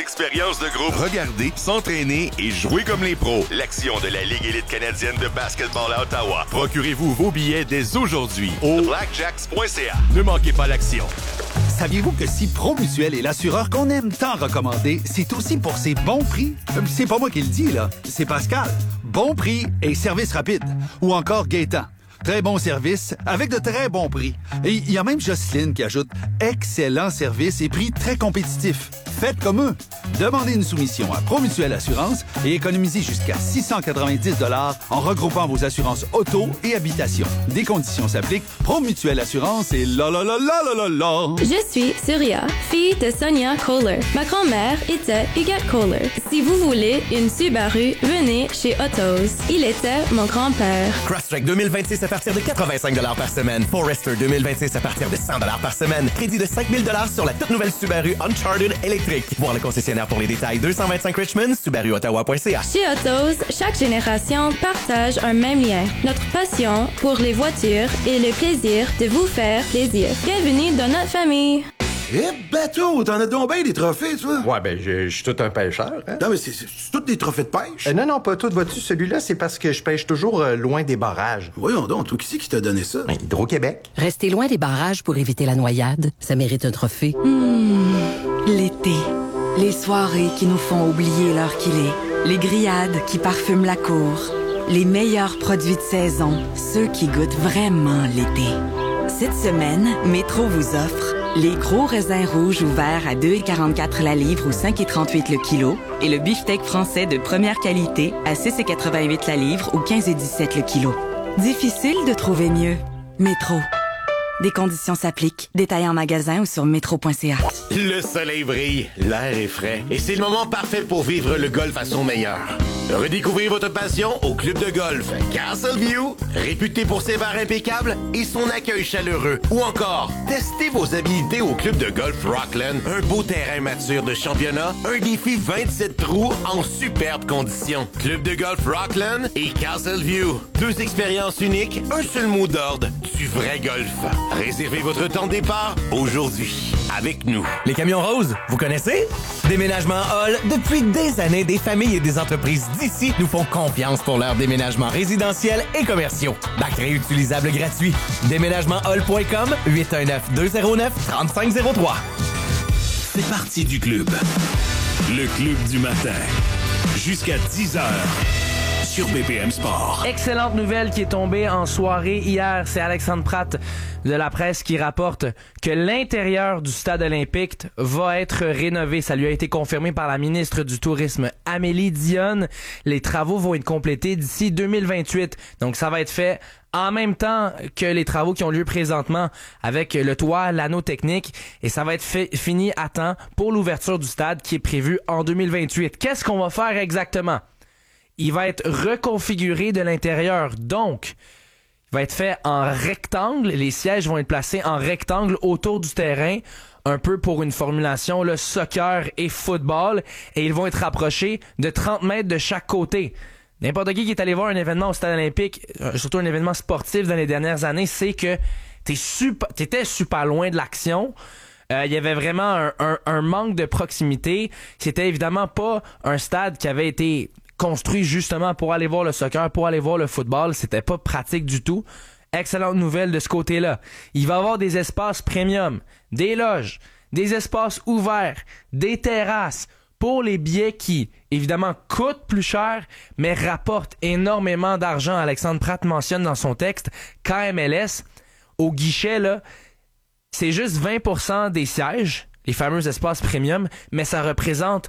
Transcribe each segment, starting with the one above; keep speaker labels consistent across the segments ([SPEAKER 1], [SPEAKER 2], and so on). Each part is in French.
[SPEAKER 1] expériences de groupe, regarder, s'entraîner et jouer comme les pros. L'action de la Ligue élite canadienne de basketball à Ottawa. Procurez-vous vos billets dès aujourd'hui au blackjacks.ca. Ne manquez pas l'action.
[SPEAKER 2] Saviez-vous que si Promutuel est l'assureur qu'on aime tant recommander, c'est aussi pour ses bons prix? C'est pas moi qui le dis, là. C'est Pascal. Bon prix et service rapide. Ou encore Gaétan. Très bon service avec de très bons prix. Et il y a même Jocelyne qui ajoute excellent service et prix très compétitifs. Faites comme eux. Demandez une soumission à Promutuel Assurance et économisez jusqu'à 690 $ en regroupant vos assurances auto et habitation. Des conditions s'appliquent. Promutuel Assurance et la.
[SPEAKER 3] Je suis Surya, fille de Sonia Kohler. Ma grand-mère était Huguette Kohler. Si vous voulez une Subaru, venez chez Autos. Il était mon grand-père.
[SPEAKER 4] Crosstrek 2026 à partir de 85 $ par semaine. Forester 2026 à partir de 100 $ par semaine. Crédit de 5 000 $ sur la toute nouvelle Subaru Uncharted électrique. Voir le concessionnaire pour les détails. 225 Richmond, SubaruOttawa.ca.
[SPEAKER 3] Chez Autos, chaque génération partage un même lien. Notre passion pour les voitures et le plaisir de vous faire plaisir. Bienvenue dans notre famille.
[SPEAKER 5] Bateau, t'en as donc bien des trophées, toi?
[SPEAKER 6] Ouais, ben, je suis tout un pêcheur, hein?
[SPEAKER 5] Non, mais c'est tous des trophées de pêche?
[SPEAKER 6] Non, pas tout. Vois-tu, celui-là, c'est parce que je pêche toujours loin des barrages.
[SPEAKER 5] Voyons donc, toi, qui c'est qui t'a donné ça?
[SPEAKER 6] Hydro-Québec.
[SPEAKER 7] Rester loin des barrages pour éviter la noyade, ça mérite un trophée.
[SPEAKER 8] L'été. Les soirées qui nous font oublier l'heure qu'il est. Les grillades qui parfument la cour. Les meilleurs produits de saison. Ceux qui goûtent vraiment l'été. Cette semaine, Métro vous offre les gros raisins rouges ouverts à 2,44 la livre ou 5,38 le kilo et le beefsteak français de première qualité à 6,88 la livre ou 15,17 le kilo. Difficile de trouver mieux. Métro. Des conditions s'appliquent. Détails en magasin ou sur métro.ca.
[SPEAKER 9] Le soleil brille, l'air est frais et c'est le moment parfait pour vivre le golf à son meilleur. Redécouvrez votre passion au club de golf Castleview, réputé pour ses bars impeccables et son accueil chaleureux. Ou encore, testez vos habilités au club de golf Rockland, un beau terrain mature de championnat, un défi 27 trous en superbes conditions. Club de golf Rockland et Castleview, deux expériences uniques, un seul mot d'ordre, du vrai golf. Réservez votre temps de départ aujourd'hui avec nous.
[SPEAKER 4] Les camions roses, vous connaissez? Déménagement Hall, depuis des années, des familles et des entreprises d'ici nous font confiance pour leur déménagement résidentiel et commerciaux. Bac réutilisable gratuit. Déménagementhall.com 819-209-3503.
[SPEAKER 1] C'est parti du club. Le club du matin. Jusqu'à 10h. Sur BPM Sport.
[SPEAKER 10] Excellente nouvelle qui est tombée en soirée hier. C'est Alexandre Pratt de la presse qui rapporte que l'intérieur du stade olympique va être rénové. Ça lui a été confirmé par la ministre du Tourisme, Amélie Dionne. Les travaux vont être complétés d'ici 2028. Donc ça va être fait en même temps que les travaux qui ont lieu présentement avec le toit, l'anneau technique, et ça va être fini à temps pour l'ouverture du stade qui est prévue en 2028. Qu'est-ce qu'on va faire exactement? Il va être reconfiguré de l'intérieur. Donc, il va être fait en rectangle. Les sièges vont être placés en rectangle autour du terrain, un peu pour une formulation là, soccer et football. Et ils vont être rapprochés de 30 mètres de chaque côté. N'importe qui est allé voir un événement au stade olympique, surtout un événement sportif dans les dernières années, c'est que t'étais super loin de l'action. Il y avait vraiment un manque de proximité. C'était évidemment pas un stade qui avait été construit justement pour aller voir le soccer, pour aller voir le football. C'était pas pratique du tout. Excellente nouvelle de ce côté-là. Il va y avoir des espaces premium, des loges, des espaces ouverts, des terrasses pour les billets qui, évidemment, coûtent plus cher, mais rapportent énormément d'argent. Alexandre Pratt mentionne dans son texte qu'en MLS, au guichet, là, c'est juste 20% des sièges, les fameux espaces premium, mais ça représente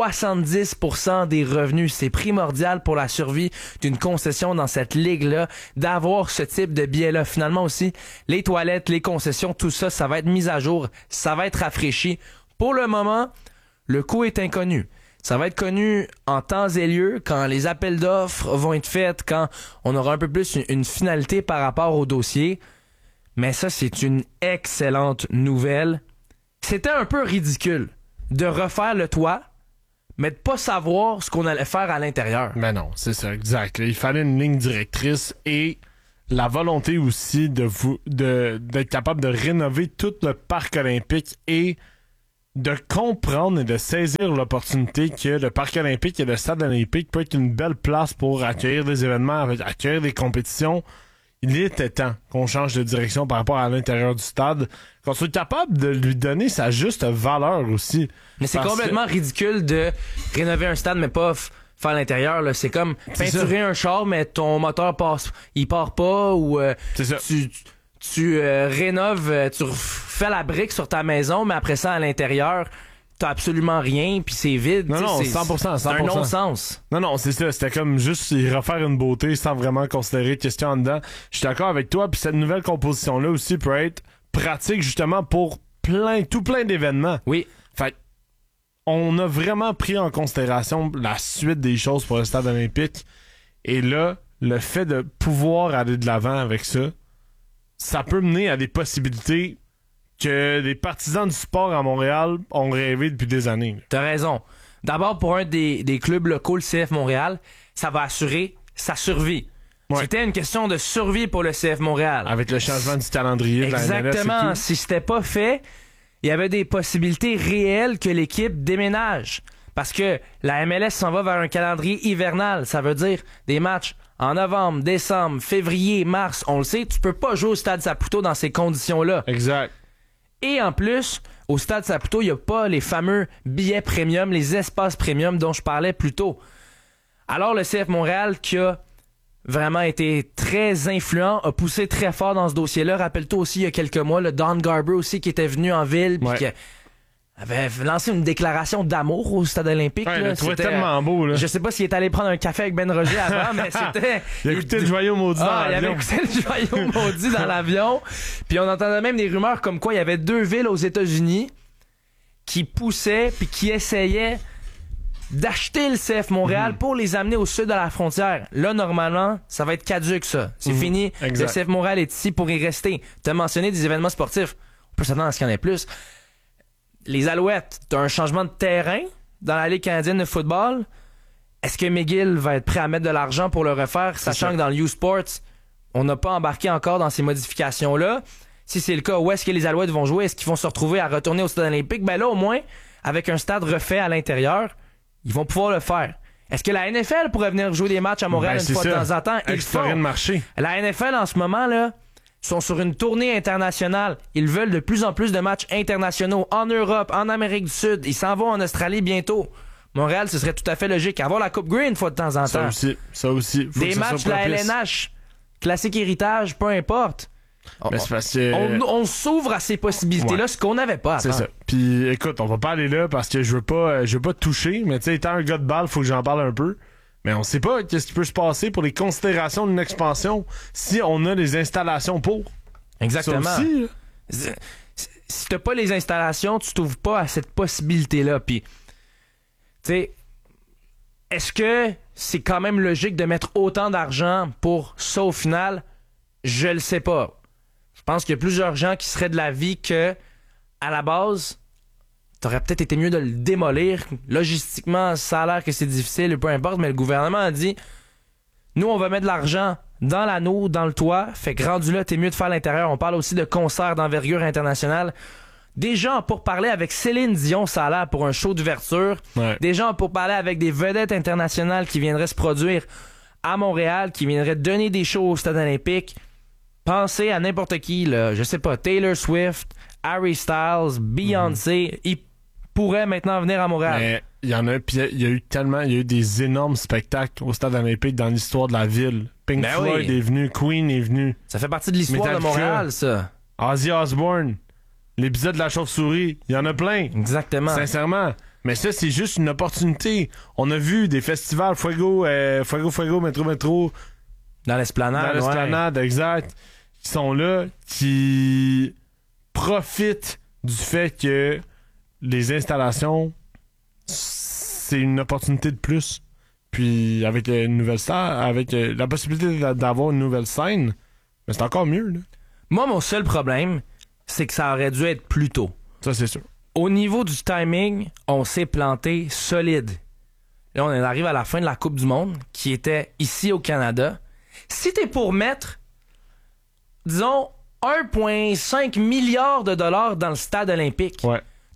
[SPEAKER 10] 70% des revenus. C'est primordial pour la survie d'une concession dans cette ligue-là, d'avoir ce type de billets-là. Finalement aussi, les toilettes, les concessions, tout ça, ça va être mis à jour, ça va être rafraîchi. Pour le moment, le coût est inconnu. Ça va être connu en temps et lieu quand les appels d'offres vont être faits, quand on aura un peu plus une finalité par rapport au dossier. Mais ça, c'est une excellente nouvelle. C'était un peu ridicule de refaire le toit, mais de pas savoir ce qu'on allait faire à l'intérieur.
[SPEAKER 11] Ben non, c'est ça, exact. Il fallait une ligne directrice et la volonté aussi d'être capable de rénover tout le parc olympique et de comprendre et de saisir l'opportunité que le Parc olympique et le Stade olympique peut être une belle place pour accueillir des événements, accueillir des compétitions. Il était temps qu'on change de direction par rapport à l'intérieur du stade, qu'on soit capable de lui donner sa juste valeur aussi.
[SPEAKER 10] Mais c'est complètement ridicule de rénover un stade, mais pas faire l'intérieur. Là. C'est comme peinturer un char, mais ton moteur il part pas, ou tu rénoves, tu refais la brique sur ta maison, mais après ça, à l'intérieur, t'as absolument rien, puis c'est vide.
[SPEAKER 11] Non, 100%.
[SPEAKER 10] C'est un non-sens.
[SPEAKER 11] Non, c'est ça. C'était comme juste y refaire une beauté sans vraiment considérer de questions en dedans. Je suis d'accord avec toi, puis cette nouvelle composition-là aussi peut être pratique justement pour tout plein d'événements.
[SPEAKER 10] Oui.
[SPEAKER 11] Fait on a vraiment pris en considération la suite des choses pour le Stade olympique. Et là, le fait de pouvoir aller de l'avant avec ça peut mener à des possibilités que les partisans du sport à Montréal ont rêvé depuis des années.
[SPEAKER 10] T'as raison. D'abord, pour un des clubs locaux, le CF Montréal, ça va assurer sa survie. Ouais. C'était une question de survie pour le CF Montréal.
[SPEAKER 11] Avec le changement du calendrier de la MLS.
[SPEAKER 10] Exactement. Si c'était pas fait, il y avait des possibilités réelles que l'équipe déménage. Parce que la MLS s'en va vers un calendrier hivernal. Ça veut dire des matchs en novembre, décembre, février, mars. On le sait, tu peux pas jouer au Stade Saputo dans ces conditions-là.
[SPEAKER 11] Exact.
[SPEAKER 10] Et en plus, au Stade Saputo, il n'y a pas les fameux billets premium, les espaces premium dont je parlais plus tôt. Alors le CF Montréal, qui a vraiment été très influent, a poussé très fort dans ce dossier-là. Rappelle-toi aussi, il y a quelques mois, le Don Garber aussi qui était venu en ville, puis qui avait lancé une déclaration d'amour au Stade olympique.
[SPEAKER 11] Ouais,
[SPEAKER 10] là.
[SPEAKER 11] C'était tellement beau. Là.
[SPEAKER 10] Je sais pas s'il est allé prendre un café avec Ben Roger avant, mais c'était...
[SPEAKER 11] Il a écouté le joyau maudit dans l'avion.
[SPEAKER 10] Il avait écouté le joyau maudit dans l'avion. Puis on entendait même des rumeurs comme quoi il y avait 2 villes aux États-Unis qui poussaient puis qui essayaient d'acheter le CF Montréal pour les amener au sud de la frontière. Là, normalement, ça va être caduc, ça. C'est fini.
[SPEAKER 11] Exact.
[SPEAKER 10] Le CF Montréal est ici pour y rester. Tu as mentionné des événements sportifs. On peut s'attendre à ce qu'il y en ait plus. Les Alouettes, t'as un changement de terrain dans la Ligue canadienne de football. Est-ce que McGill va être prêt à mettre de l'argent pour le refaire, sachant que dans le U-Sports, on n'a pas embarqué encore dans ces modifications-là? Si c'est le cas, où est-ce que les Alouettes vont jouer? Est-ce qu'ils vont se retrouver à retourner au Stade olympique? Ben là, au moins, avec un stade refait à l'intérieur, ils vont pouvoir le faire. Est-ce que la NFL pourrait venir jouer des matchs à Montréal une fois de temps en temps? Ils font.
[SPEAKER 11] Marché.
[SPEAKER 10] La NFL, en ce moment, là, sont sur une tournée internationale. Ils veulent de plus en plus de matchs internationaux en Europe, en Amérique du Sud. Ils s'en vont en Australie bientôt. Montréal, ce serait tout à fait logique. Avoir la Coupe Grey une fois de temps en temps.
[SPEAKER 11] Ça aussi.
[SPEAKER 10] Des matchs de la LNH, classique héritage, peu importe. On s'ouvre à ces possibilités-là, ce qu'on n'avait pas.
[SPEAKER 11] C'est ça. Puis écoute, on va pas aller là parce que je veux pas toucher, mais tu sais, étant un gars de balle, faut que j'en parle un peu. Mais on sait pas qu'est-ce qui peut se passer pour les considérations d'une expansion si on a les installations pour.
[SPEAKER 10] Exactement.
[SPEAKER 11] Ça aussi,
[SPEAKER 10] si t'as pas les installations, tu t'ouvres pas à cette possibilité-là. Puis, tu sais, est-ce que c'est quand même logique de mettre autant d'argent pour ça au final? Je le sais pas. Je pense qu'il y a plusieurs gens qui seraient de l'avis que, à la base, t'aurais peut-être été mieux de le démolir. Logistiquement, ça a l'air que c'est difficile, peu importe, mais le gouvernement a dit nous, on va mettre de l'argent dans l'anneau, dans le toit. Fait que rendu là, t'es mieux de faire l'intérieur. On parle aussi de concerts d'envergure internationale. Des gens pour parler avec Céline Dion, ça a l'air pour un show d'ouverture. Ouais. Des gens pour parler avec des vedettes internationales qui viendraient se produire à Montréal, qui viendraient donner des shows au Stade olympique. Pensez à n'importe qui, là. Je sais pas, Taylor Swift, Harry Styles, Beyoncé. Ils pourraient maintenant venir à Montréal.
[SPEAKER 11] Mais il y en a, puis il y a eu des énormes spectacles au Stade olympique dans l'histoire de la ville. Pink Floyd est venu, Queen est venu.
[SPEAKER 10] Ça fait partie de l'histoire de Montréal, ça.
[SPEAKER 11] Ozzy Osbourne, l'épisode de la chauve-souris, il y en a plein.
[SPEAKER 10] Exactement.
[SPEAKER 11] Sincèrement. Mais ça, c'est juste une opportunité. On a vu des festivals Fuego, Métro.
[SPEAKER 10] Dans l'esplanade.
[SPEAKER 11] Exact. Qui sont là, qui profitent du fait que les installations, c'est une opportunité de plus. Puis avec une nouvelle star, avec la possibilité d'avoir une nouvelle scène, mais c'est encore mieux. Là.
[SPEAKER 10] Moi, mon seul problème, c'est que ça aurait dû être plus tôt.
[SPEAKER 11] Ça, c'est sûr.
[SPEAKER 10] Au niveau du timing, on s'est planté solide. Là, on arrive à la fin de la Coupe du Monde, qui était ici au Canada. Si t'es pour mettre, disons, 1,5 milliard de dollars dans le Stade olympique,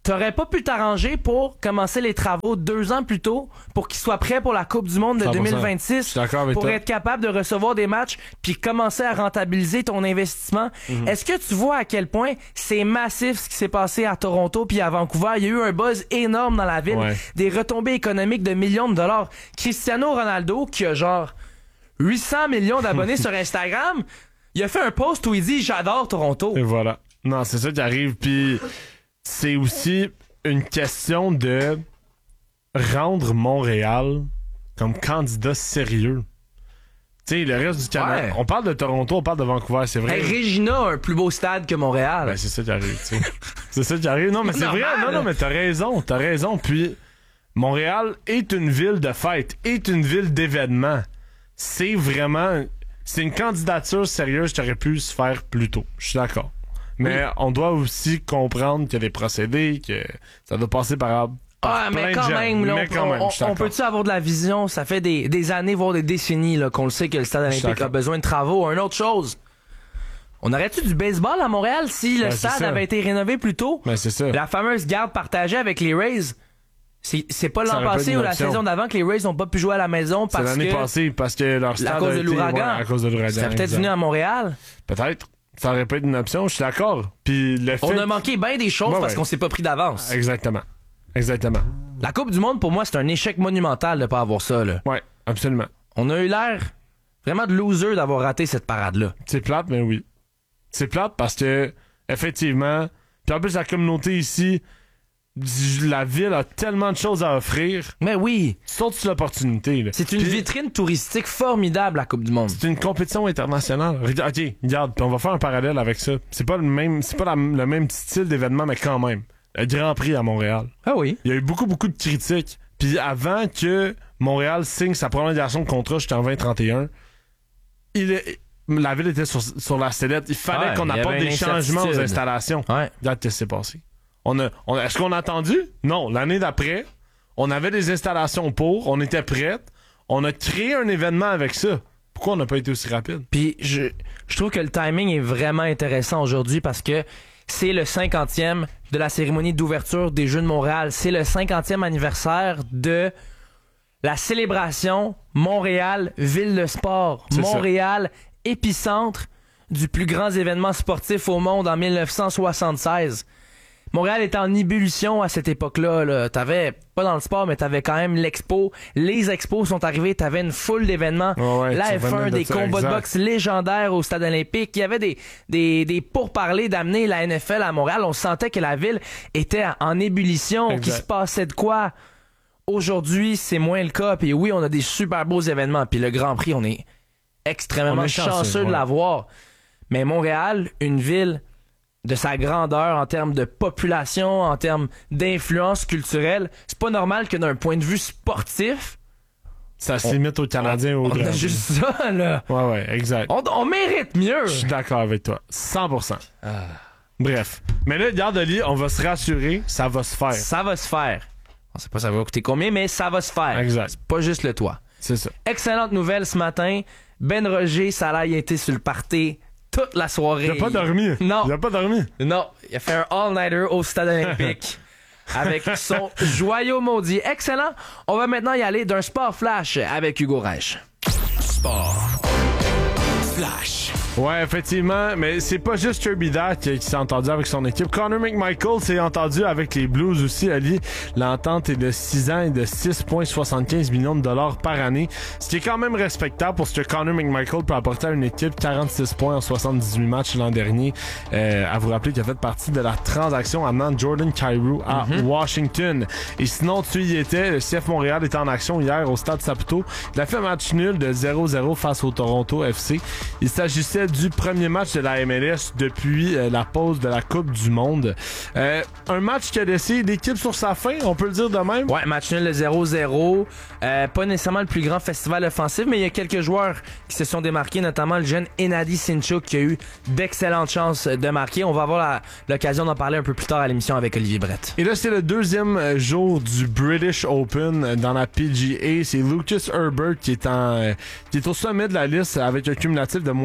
[SPEAKER 10] T'aurais pas pu t'arranger pour commencer les travaux 2 ans plus tôt pour qu'ils soient prêts pour la Coupe du Monde de
[SPEAKER 11] 100%.
[SPEAKER 10] 2026
[SPEAKER 11] Je suis d'accord avec
[SPEAKER 10] pour
[SPEAKER 11] toi.
[SPEAKER 10] être capable de recevoir des matchs puis commencer à rentabiliser ton investissement. Est-ce que tu vois à quel point c'est massif ce qui s'est passé à Toronto puis à Vancouver? Il y a eu un buzz énorme dans la ville, des retombées économiques de millions de dollars. Cristiano Ronaldo, qui a genre 800 millions d'abonnés sur Instagram, il a fait un post où il dit « J'adore Toronto ».
[SPEAKER 11] Et voilà. Non, c'est ça qui arrive. Puis c'est aussi une question de rendre Montréal comme candidat sérieux. Tu sais, le reste du Canada.
[SPEAKER 10] Ouais.
[SPEAKER 11] On parle de Toronto, on parle de Vancouver, c'est vrai.
[SPEAKER 10] Hey, Regina a un plus beau stade que Montréal.
[SPEAKER 11] Ben, c'est ça qui arrive, tu sais. C'est ça qui arrive. Non, mais c'est
[SPEAKER 10] Normal.
[SPEAKER 11] vrai. Non, mais t'as raison. Puis Montréal est une ville de fête, est une ville d'événements. C'est vraiment... C'est une candidature sérieuse qui aurait pu se faire plus tôt. Je suis d'accord. Mais on doit aussi comprendre qu'il y a des procédés, que ça doit passer par
[SPEAKER 10] mais quand même, là, on peut-tu avoir de la vision? Ça fait des années, voire des décennies là, qu'on le sait que le stade olympique a besoin de travaux. Une autre chose, on aurait-tu du baseball à Montréal si le stade avait été rénové plus tôt?
[SPEAKER 11] Ben, c'est ça.
[SPEAKER 10] La fameuse garde partagée avec les Rays. C'est pas
[SPEAKER 11] Ça
[SPEAKER 10] l'an
[SPEAKER 11] aurait
[SPEAKER 10] passé
[SPEAKER 11] pas
[SPEAKER 10] ou
[SPEAKER 11] une
[SPEAKER 10] la
[SPEAKER 11] option.
[SPEAKER 10] saison d'avant que les Rays n'ont pas pu jouer à la maison
[SPEAKER 11] C'est
[SPEAKER 10] parce
[SPEAKER 11] l'année
[SPEAKER 10] que...
[SPEAKER 11] passée, parce que leur stade
[SPEAKER 10] à cause
[SPEAKER 11] a
[SPEAKER 10] de
[SPEAKER 11] été-
[SPEAKER 10] l'ouragan.
[SPEAKER 11] ouais, à cause de l'ouragan.
[SPEAKER 10] Ça serait peut-être
[SPEAKER 11] exact.
[SPEAKER 10] venu à Montréal.
[SPEAKER 11] Peut-être. Ça aurait pas été une option, je suis d'accord. Puis le fait...
[SPEAKER 10] On a manqué bien des choses parce qu'on s'est pas pris d'avance.
[SPEAKER 11] Exactement.
[SPEAKER 10] La Coupe du Monde, pour moi, c'est un échec monumental de pas avoir ça. Là.
[SPEAKER 11] Ouais, absolument.
[SPEAKER 10] On a eu l'air vraiment de loser d'avoir raté cette parade-là.
[SPEAKER 11] C'est plate, mais oui. C'est plate parce que, effectivement, puis en plus, la communauté ici, la ville a tellement de choses à offrir.
[SPEAKER 10] Mais oui.
[SPEAKER 11] Saute sur l'opportunité. Là.
[SPEAKER 10] C'est une vitrine touristique formidable, la Coupe du Monde.
[SPEAKER 11] C'est une compétition internationale. OK, regarde, puis on va faire un parallèle avec ça. C'est pas le même style d'événement, mais quand même. Le Grand Prix à Montréal.
[SPEAKER 10] Ah oui.
[SPEAKER 11] Il y a eu beaucoup de critiques. Puis avant que Montréal signe sa prolongation de contrat jusqu'en 2031, la ville était sur la sellette. Il fallait qu'on apporte des changements aux installations.
[SPEAKER 10] Ouais.
[SPEAKER 11] Regarde ce qui s'est passé. Est-ce qu'on a attendu? Non. L'année d'après, on avait des installations on était prêtes, on a créé un événement avec ça. Pourquoi on n'a pas été aussi rapide?
[SPEAKER 10] Puis je trouve que le timing est vraiment intéressant aujourd'hui parce que c'est le 50e de la cérémonie d'ouverture des Jeux de Montréal. C'est le 50e anniversaire de la célébration Montréal, ville de sport.
[SPEAKER 11] C'est
[SPEAKER 10] Montréal, épicentre du plus grand événement sportif au monde en 1976. Montréal était en ébullition à cette époque-là. Là. T'avais, pas dans le sport, mais t'avais quand même l'expo. Les expos sont arrivés, t'avais une foule d'événements. La F1, des combats de boxe légendaires au stade olympique. Il y avait des pourparlers d'amener la NFL à Montréal. On sentait que la ville était en ébullition, qu'il se passait de quoi. Aujourd'hui, c'est moins le cas. Puis oui, on a des super beaux événements. Puis le Grand Prix, on est extrêmement chanceux de l'avoir. Mais Montréal, une ville de sa grandeur en termes de population, en termes d'influence culturelle, c'est pas normal que d'un point de vue sportif,
[SPEAKER 11] ça se limite aux Canadiens au
[SPEAKER 10] on
[SPEAKER 11] Grand
[SPEAKER 10] a
[SPEAKER 11] Prix.
[SPEAKER 10] juste ça, là.
[SPEAKER 11] Ouais, exact.
[SPEAKER 10] On mérite mieux.
[SPEAKER 11] Je suis d'accord avec toi. 100%. Bref. Mais là, regarde, Oli, on va se rassurer, ça va se faire.
[SPEAKER 10] Ça va se faire. On sait pas ça va coûter combien, mais ça va se faire.
[SPEAKER 11] Exact.
[SPEAKER 10] C'est pas juste le toit.
[SPEAKER 11] C'est ça.
[SPEAKER 10] Excellente nouvelle ce matin. Ben Roger, ça a été sur le party toute la soirée.
[SPEAKER 11] Il a pas dormi.
[SPEAKER 10] Non.
[SPEAKER 11] Il a pas dormi.
[SPEAKER 10] Non. Il a fait un all-nighter au stade olympique avec son joyau maudit. Excellent. On va maintenant y aller d'un sport flash avec Hugo Reich.
[SPEAKER 1] Sport flash.
[SPEAKER 11] Ouais, effectivement, mais c'est pas juste Kirby Dach qui s'est entendu avec son équipe. Connor McMichael s'est entendu avec les Blues aussi, Ali. L'entente est de 6 ans et de 6,75 millions de dollars par année, ce qui est quand même respectable pour ce que Connor McMichael peut apporter à une équipe. 46 points en 78 matchs l'an dernier. À vous rappeler qu'il a fait partie de la transaction amenant Jordan Kyrou à Washington. Et sinon, tu y étais, le CF Montréal était en action hier au Stade Saputo. Il a fait un match nul de 0-0 face au Toronto FC. Il s'agissait du premier match de la MLS depuis la pause de la Coupe du Monde. Un match qui a laissé l'équipe sur sa faim, on peut le dire de même.
[SPEAKER 10] Ouais, match nul de 0-0. Pas nécessairement le plus grand festival offensif, mais il y a quelques joueurs qui se sont démarqués, notamment le jeune Enadi Sinchuk qui a eu d'excellentes chances de marquer. On va avoir l'occasion d'en parler un peu plus tard à l'émission avec Olivier Brett.
[SPEAKER 11] Et là, c'est le deuxième jour du British Open dans la PGA. C'est Lucas Herbert qui est au sommet de la liste avec un cumulatif de -6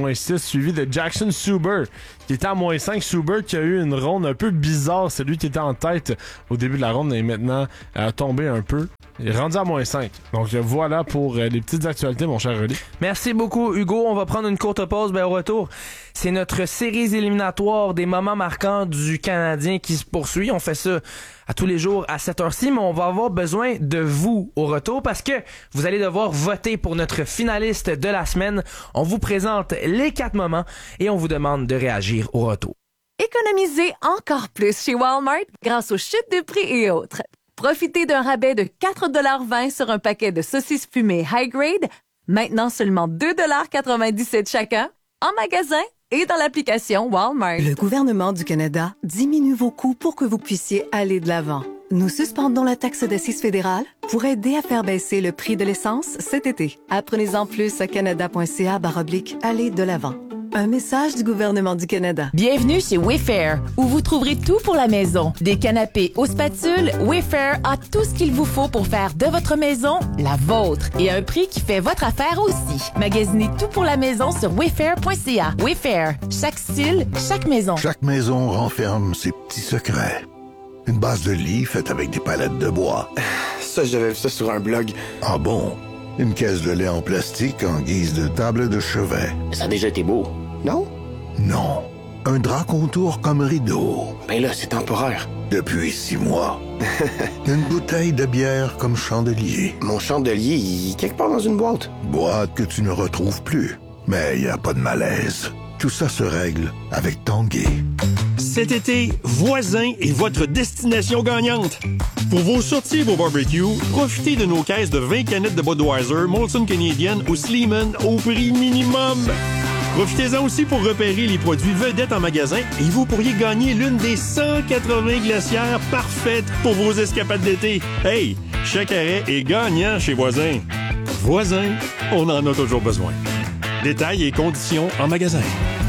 [SPEAKER 11] suivi de Jackson Suber, qui était à -5. Suber qui a eu une ronde un peu bizarre. C'est lui qui était en tête au début de la ronde et maintenant a tombé un peu. Il est rendu à -5. Donc voilà pour les petites actualités, mon cher Relais.
[SPEAKER 10] Merci beaucoup, Hugo. On va prendre une courte pause. Au retour, c'est notre série éliminatoire des moments marquants du Canadien qui se poursuit. On fait ça à tous les jours à cette heure-ci, mais on va avoir besoin de vous au retour parce que vous allez devoir voter pour notre finaliste de la semaine. On vous présente les 4 moments et on vous demande de réagir au retour.
[SPEAKER 12] Économisez encore plus chez Walmart grâce aux chutes de prix et autres. Profitez d'un rabais de 4,20 $ sur un paquet de saucisses fumées high grade, maintenant seulement 2,97 $ chacun, en magasin et dans l'application Walmart.
[SPEAKER 13] Le gouvernement du Canada diminue vos coûts pour que vous puissiez aller de l'avant. Nous suspendons la taxe d'assises fédérale pour aider à faire baisser le prix de l'essence cet été. Apprenez-en plus à canada.ca/aller de l'avant. Un message du gouvernement du Canada.
[SPEAKER 14] Bienvenue chez Wayfair, où vous trouverez tout pour la maison. Des canapés aux spatules, Wayfair a tout ce qu'il vous faut pour faire de votre maison la vôtre. Et à un prix qui fait votre affaire aussi. Magasinez tout pour la maison sur wayfair.ca. Wayfair, chaque style, chaque maison.
[SPEAKER 15] Chaque maison renferme ses petits secrets. Une base de lit faite avec des palettes de bois.
[SPEAKER 16] Ça, j'avais vu ça sur un blog.
[SPEAKER 15] Ah bon? Une caisse de lait en plastique en guise de table de chevet.
[SPEAKER 16] Ça a déjà été beau, non?
[SPEAKER 15] Non. Un drap contour comme rideau.
[SPEAKER 16] Ben là, c'est temporaire.
[SPEAKER 15] Depuis 6 mois. Une bouteille de bière comme chandelier.
[SPEAKER 16] Mon chandelier, il est quelque part dans une boîte.
[SPEAKER 15] Boîte que tu ne retrouves plus. Mais il n'y a pas de malaise. Tout ça se règle avec Tanguay.
[SPEAKER 17] Cet été, Voisin est votre destination gagnante. Pour vos sorties et vos barbecues, profitez de nos caisses de 20 canettes de Budweiser, Molson Canadian ou Sleeman au prix minimum. Profitez-en aussi pour repérer les produits vedettes en magasin et vous pourriez gagner l'une des 180 glacières parfaites pour vos escapades d'été. Hey, chaque arrêt est gagnant chez Voisin. Voisin, on en a toujours besoin. Détails et conditions en magasin.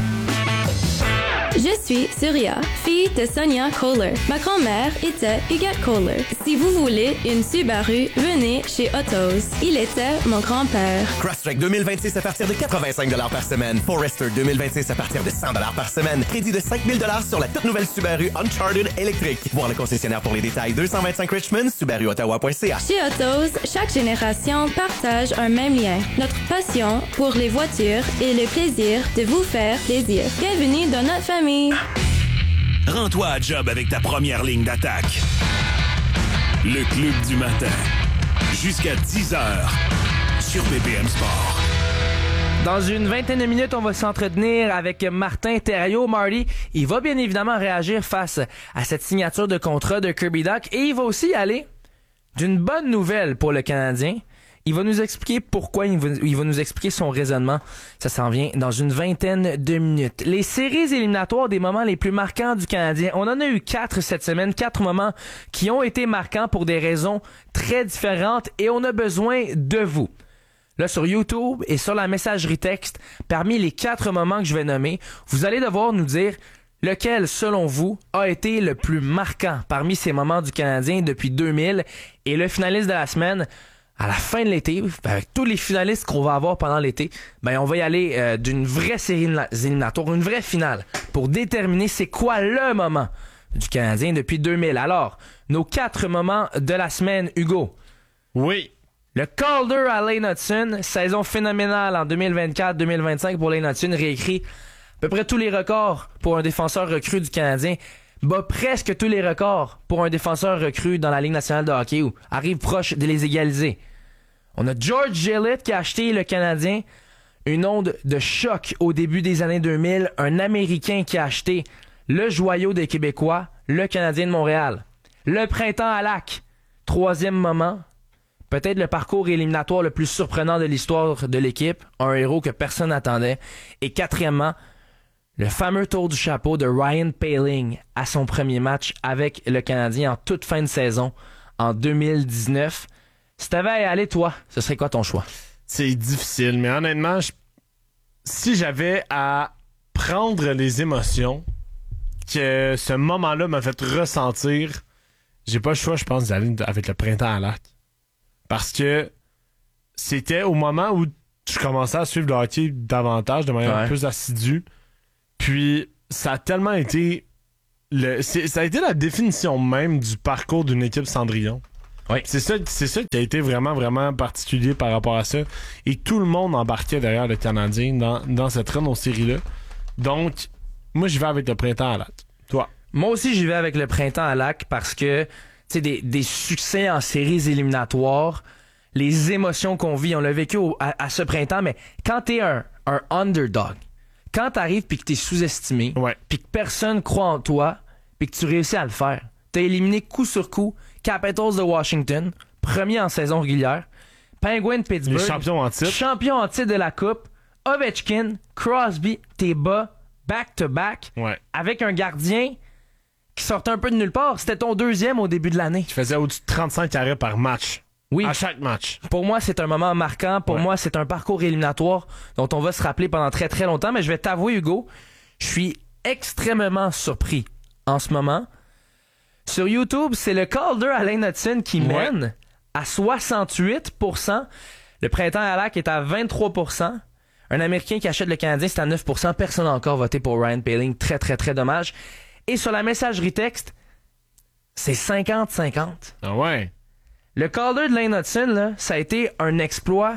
[SPEAKER 3] Je suis Surya, fille de Sonia Kohler. Ma grand-mère était Huguette Kohler. Si vous voulez une Subaru, venez chez Autos. Il était mon grand-père.
[SPEAKER 4] Crosstrek 2026 à partir de 85 $ par semaine. Forester 2026 à partir de 100 $ par semaine. Crédit de 5 000 $ sur la toute nouvelle Subaru Uncharted électrique. Voir le concessionnaire pour les détails. 225 Richmond, SubaruOttawa.ca.
[SPEAKER 3] Chez Autos, chaque génération partage un même lien. Notre passion pour les voitures et le plaisir de vous faire plaisir. Bienvenue dans notre famille.
[SPEAKER 18] Rends-toi à job avec ta première ligne d'attaque. Le Club du matin. Jusqu'à 10h sur BPM Sport.
[SPEAKER 10] Dans une vingtaine de minutes, on va s'entretenir avec Martin Thériault. Marty, il va bien évidemment réagir face à cette signature de contrat de Kirby Dach et il va aussi aller d'une bonne nouvelle pour le Canadien. Il va nous expliquer pourquoi, il va nous expliquer son raisonnement. Ça s'en vient dans une vingtaine de minutes. Les séries éliminatoires des moments les plus marquants du Canadien. On en a eu 4 cette semaine, 4 moments qui ont été marquants pour des raisons très différentes et on a besoin de vous. Là, sur YouTube et sur la messagerie texte, parmi les 4 moments que je vais nommer, vous allez devoir nous dire lequel, selon vous, a été le plus marquant parmi ces moments du Canadien depuis 2000 et le finaliste de la semaine. À la fin de l'été, avec tous les finalistes qu'on va avoir pendant l'été, on va y aller d'une vraie série éliminatoire, une vraie finale, pour déterminer c'est quoi le moment du Canadien depuis 2000. Alors, nos 4 moments de la semaine, Hugo.
[SPEAKER 11] Oui.
[SPEAKER 10] Le Calder à Lane Hutson, saison phénoménale en 2024-2025 pour Lane Hutson, réécrit à peu près tous les records pour un défenseur recru du Canadien. Bat presque tous les records pour un défenseur recru dans la Ligue nationale de hockey ou arrive proche de les égaliser. On a George Gillett qui a acheté le Canadien, une onde de choc au début des années 2000, un Américain qui a acheté le joyau des Québécois, le Canadien de Montréal. Le printemps à Lac, 3e moment, peut-être le parcours éliminatoire le plus surprenant de l'histoire de l'équipe, un héros que personne n'attendait. Et 4e, le fameux tour du chapeau de Ryan Poehling à son premier match avec le Canadien en toute fin de saison en 2019. Si t'avais à y aller, toi, ce serait quoi ton choix?
[SPEAKER 11] C'est difficile, mais honnêtement, si j'avais à prendre les émotions que ce moment-là m'a fait ressentir, j'ai pas le choix, je pense, d'aller avec le printemps à Lac. Parce que c'était au moment où je commençais à suivre le hockey davantage, de manière plus assidue. Puis, ça a tellement été... ça a été la définition même du parcours d'une équipe Cendrillon.
[SPEAKER 10] Oui.
[SPEAKER 11] C'est ça qui a été vraiment, vraiment particulier par rapport à ça. Et tout le monde embarquait derrière le Canadien dans cette run aux séries-là. Donc, moi, j'y vais avec le printemps à Lac. Toi?
[SPEAKER 10] Moi aussi, j'y vais avec le printemps à Lac parce que, tu sais, des succès en séries éliminatoires, les émotions qu'on vit, on l'a vécu à ce printemps, mais quand t'es un underdog, quand t'arrives puis que t'es sous-estimé, puis que personne croit en toi, puis que tu réussis à le faire, t'as éliminé coup sur coup Capitals de Washington, premier en saison régulière, Penguins de Pittsburgh,
[SPEAKER 11] les champions en titre
[SPEAKER 10] de la Coupe, Ovechkin, Crosby, t'es bas, back-to-back, avec un gardien qui sortait un peu de nulle part. C'était ton deuxième au début de l'année.
[SPEAKER 11] Tu faisais au-dessus de 35 arrêts par match.
[SPEAKER 10] Oui.
[SPEAKER 11] À chaque match.
[SPEAKER 10] Pour moi, c'est un moment marquant. Pour moi, c'est un parcours éliminatoire dont on va se rappeler pendant très, très longtemps. Mais je vais t'avouer, Hugo, je suis extrêmement surpris en ce moment. Sur YouTube, c'est le Calder Alain Hudson qui mène à 68%. Le printemps à Lac est à 23%. Un Américain qui achète le Canadien, c'est à 9%. Personne n'a encore voté pour Ryan Poehling. Très, très, très dommage. Et sur la messagerie texte, c'est 50-50.
[SPEAKER 11] Ah ouais?
[SPEAKER 10] Le Calder de Lane Hudson, là, ça a été un exploit.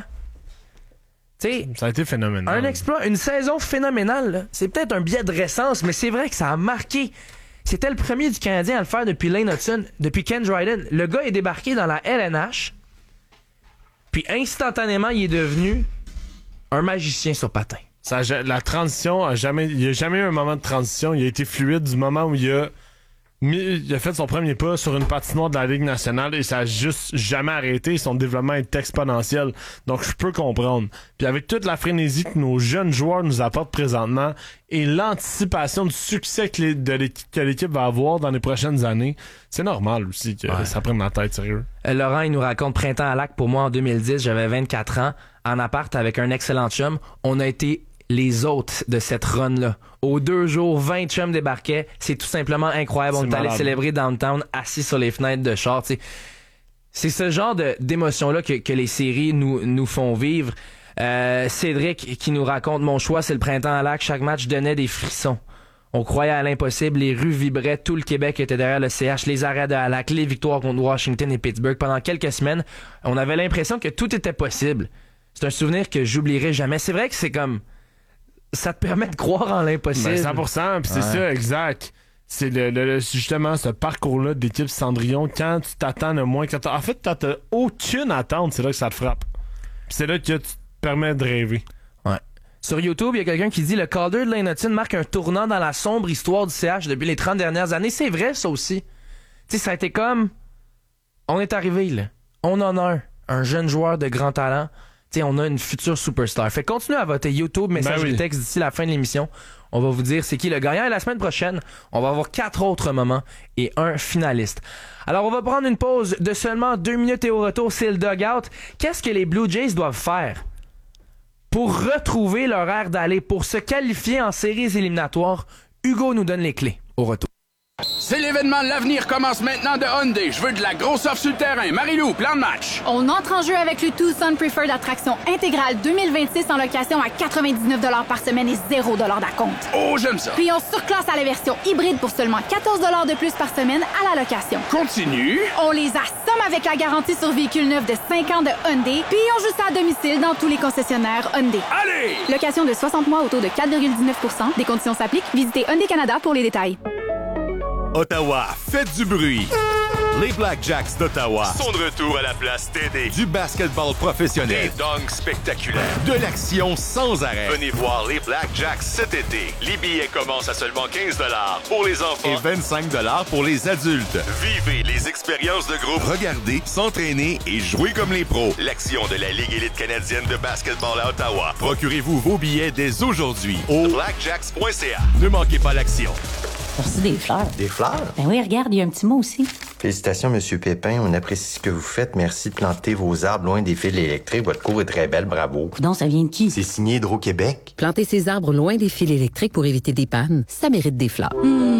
[SPEAKER 10] T'sais,
[SPEAKER 11] ça a été phénoménal.
[SPEAKER 10] Un exploit, une saison phénoménale. Là. C'est peut-être un biais de récence, mais c'est vrai que ça a marqué. C'était le premier du Canadien à le faire depuis Lane Hudson, depuis Ken Dryden. Le gars est débarqué dans la LNH, puis instantanément, il est devenu un magicien sur patin.
[SPEAKER 11] La transition, il n'y a jamais eu un moment de transition. Il a été fluide du moment où il a fait son premier pas sur une patinoire de la Ligue nationale et ça a juste jamais arrêté. Son développement est exponentiel. Donc, je peux comprendre. Puis avec toute la frénésie que nos jeunes joueurs nous apportent présentement et l'anticipation du succès que l'équipe va avoir dans les prochaines années, c'est normal aussi que ça prenne la tête, sérieux.
[SPEAKER 10] Laurent, il nous raconte Printemps à Lac. Pour moi, en 2010, j'avais 24 ans. En appart avec un excellent chum. On a été les hôtes de cette run-là. Aux 2 jours, 20 chums débarquaient. C'est tout simplement incroyable. On est allé célébrer downtown, assis sur les fenêtres de char. T'sais. C'est ce genre d'émotion-là que les séries nous font vivre. Cédric qui nous raconte « Mon choix, c'est le printemps à Lac. Chaque match donnait des frissons. On croyait à l'impossible. Les rues vibraient. Tout le Québec était derrière le CH. Les arrêts de Lac, les victoires contre Washington et Pittsburgh. Pendant quelques semaines, on avait l'impression que tout était possible. C'est un souvenir que j'oublierai jamais. C'est vrai que c'est comme... Ça te permet de croire en l'impossible.
[SPEAKER 11] 100%, puis c'est ça, exact. C'est justement ce parcours-là d'équipe Cendrillon, quand tu t'attends le moins... En fait, t'as aucune attente, c'est là que ça te frappe. Puis c'est là que tu te permets de rêver.
[SPEAKER 10] Ouais. Sur YouTube, il y a quelqu'un qui dit « Le Calder de Lane Hudson marque un tournant dans la sombre histoire du CH depuis les 30 dernières années. » C'est vrai, ça aussi. Tu sais, ça a été comme... On est arrivé, là. On en a un jeune joueur de grand talent. T'sais, on a une future superstar. Fait continuez à voter YouTube, message de texte d'ici la fin de l'émission. On va vous dire c'est qui le gagnant. Et la semaine prochaine, on va avoir 4 autres moments et un finaliste. Alors, on va prendre une pause de seulement 2 minutes et au retour, c'est le dugout. Qu'est-ce que les Blue Jays doivent faire pour retrouver leur air d'aller, pour se qualifier en séries éliminatoires? Hugo nous donne les clés au retour.
[SPEAKER 19] C'est l'événement de l'avenir commence maintenant de Hyundai. Je veux de la grosse offre sur le terrain. Marie-Lou, plan de match.
[SPEAKER 20] On entre en jeu avec le Tucson Preferred Attraction intégrale 2026 en location à 99$ par semaine et 0$ d'acompte.
[SPEAKER 19] Oh, j'aime ça.
[SPEAKER 20] Puis on surclasse à la version hybride pour seulement 14$ de plus par semaine à la location.
[SPEAKER 19] Continue.
[SPEAKER 20] On les assomme avec la garantie sur véhicule neuf de 5 ans de Hyundai. Puis on joue ça à domicile dans tous les concessionnaires Hyundai.
[SPEAKER 19] Allez!
[SPEAKER 20] Location de 60 mois au taux de 4,19%. Des conditions s'appliquent. Visitez Hyundai Canada pour les détails.
[SPEAKER 1] Ottawa, faites du bruit. Les Blackjacks d'Ottawa sont de retour à la place TD. Du basketball professionnel, des dunks spectaculaires, de l'action sans arrêt. Venez voir les Blackjacks cet été. Les billets commencent à seulement 15$ pour les enfants et 25$ pour les adultes. Vivez les expériences de groupe, regardez, s'entraîner et jouer comme les pros. L'action de la Ligue élite canadienne de basketball à Ottawa. Procurez-vous vos billets dès aujourd'hui au blackjacks.ca. Ne manquez pas l'action.
[SPEAKER 21] T'as reçu des fleurs.
[SPEAKER 5] Des fleurs?
[SPEAKER 21] Ben oui, regarde, il y a un petit mot aussi.
[SPEAKER 6] Félicitations, Monsieur Pépin. On apprécie ce que vous faites. Merci de planter vos arbres loin des fils électriques. Votre cour est très belle. Bravo.
[SPEAKER 21] Coudonc, ça vient de qui?
[SPEAKER 6] C'est signé Hydro-Québec.
[SPEAKER 7] Planter ses arbres loin des fils électriques pour éviter des pannes, ça mérite des fleurs.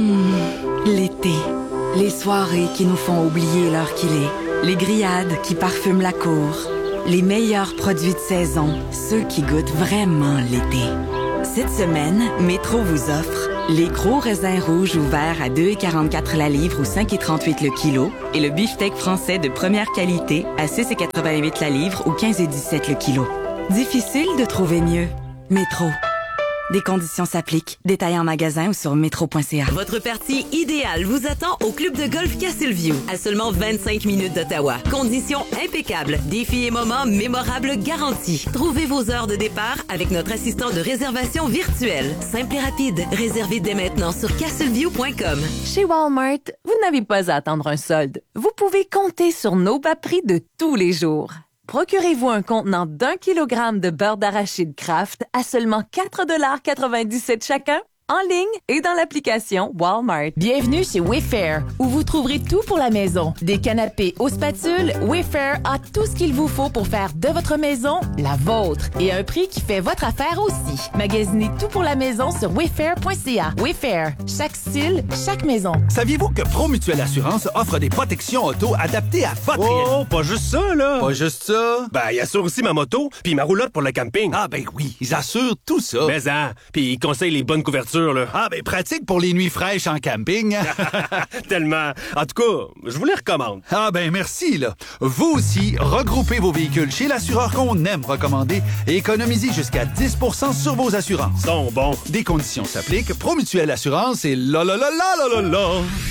[SPEAKER 8] L'été. Les soirées qui nous font oublier l'heure qu'il est. Les grillades qui parfument la cour. Les meilleurs produits de saison, ceux qui goûtent vraiment l'été. Cette semaine, Métro vous offre les gros raisins rouges ouverts à 2,44 la livre ou 5,38 le kilo et le beefsteak français de première qualité à 6,88 la livre ou 15,17 le kilo. Difficile de trouver mieux. Métro. Des conditions s'appliquent. Détails en magasin ou sur métro.ca.
[SPEAKER 7] Votre partie idéale vous attend au club de golf Castleview, à seulement 25 minutes d'Ottawa. Conditions impeccables, défis et moments mémorables garantis. Trouvez vos heures de départ avec notre assistant de réservation virtuel. Simple et rapide. Réservez dès maintenant sur castleview.com.
[SPEAKER 12] Chez Walmart, vous n'avez pas à attendre un solde. Vous pouvez compter sur nos bas prix de tous les jours. Procurez-vous un contenant d'1 kg de beurre d'arachide Kraft à seulement 4,97 chacun, en ligne et dans l'application Walmart.
[SPEAKER 14] Bienvenue chez Wayfair, où vous trouverez tout pour la maison. Des canapés aux spatules, Wayfair a tout ce qu'il vous faut pour faire de votre maison la vôtre. Et à un prix qui fait votre affaire aussi. Magasinez tout pour la maison sur wayfair.ca. Wayfair, chaque style, chaque maison.
[SPEAKER 2] Saviez-vous que ProMutuelle Assurance offre des protections auto adaptées à votre...
[SPEAKER 22] Oh, pas juste ça, là!
[SPEAKER 2] Pas juste ça?
[SPEAKER 22] Ben, ils assurent aussi ma moto puis ma roulotte pour le camping.
[SPEAKER 2] Ah ben oui, ils assurent tout ça.
[SPEAKER 22] Mais puis ils conseillent les bonnes couvertures, là.
[SPEAKER 2] Ah ben pratique pour les nuits fraîches en camping.
[SPEAKER 22] Tellement. En tout cas, je vous les recommande.
[SPEAKER 2] Ah ben merci, là. Vous aussi, regroupez vos véhicules chez l'assureur qu'on aime recommander et économisez jusqu'à 10% sur vos assurances.
[SPEAKER 22] Sont bons.
[SPEAKER 2] Des conditions s'appliquent. ProMutuelle Assurance et la la la la la la la.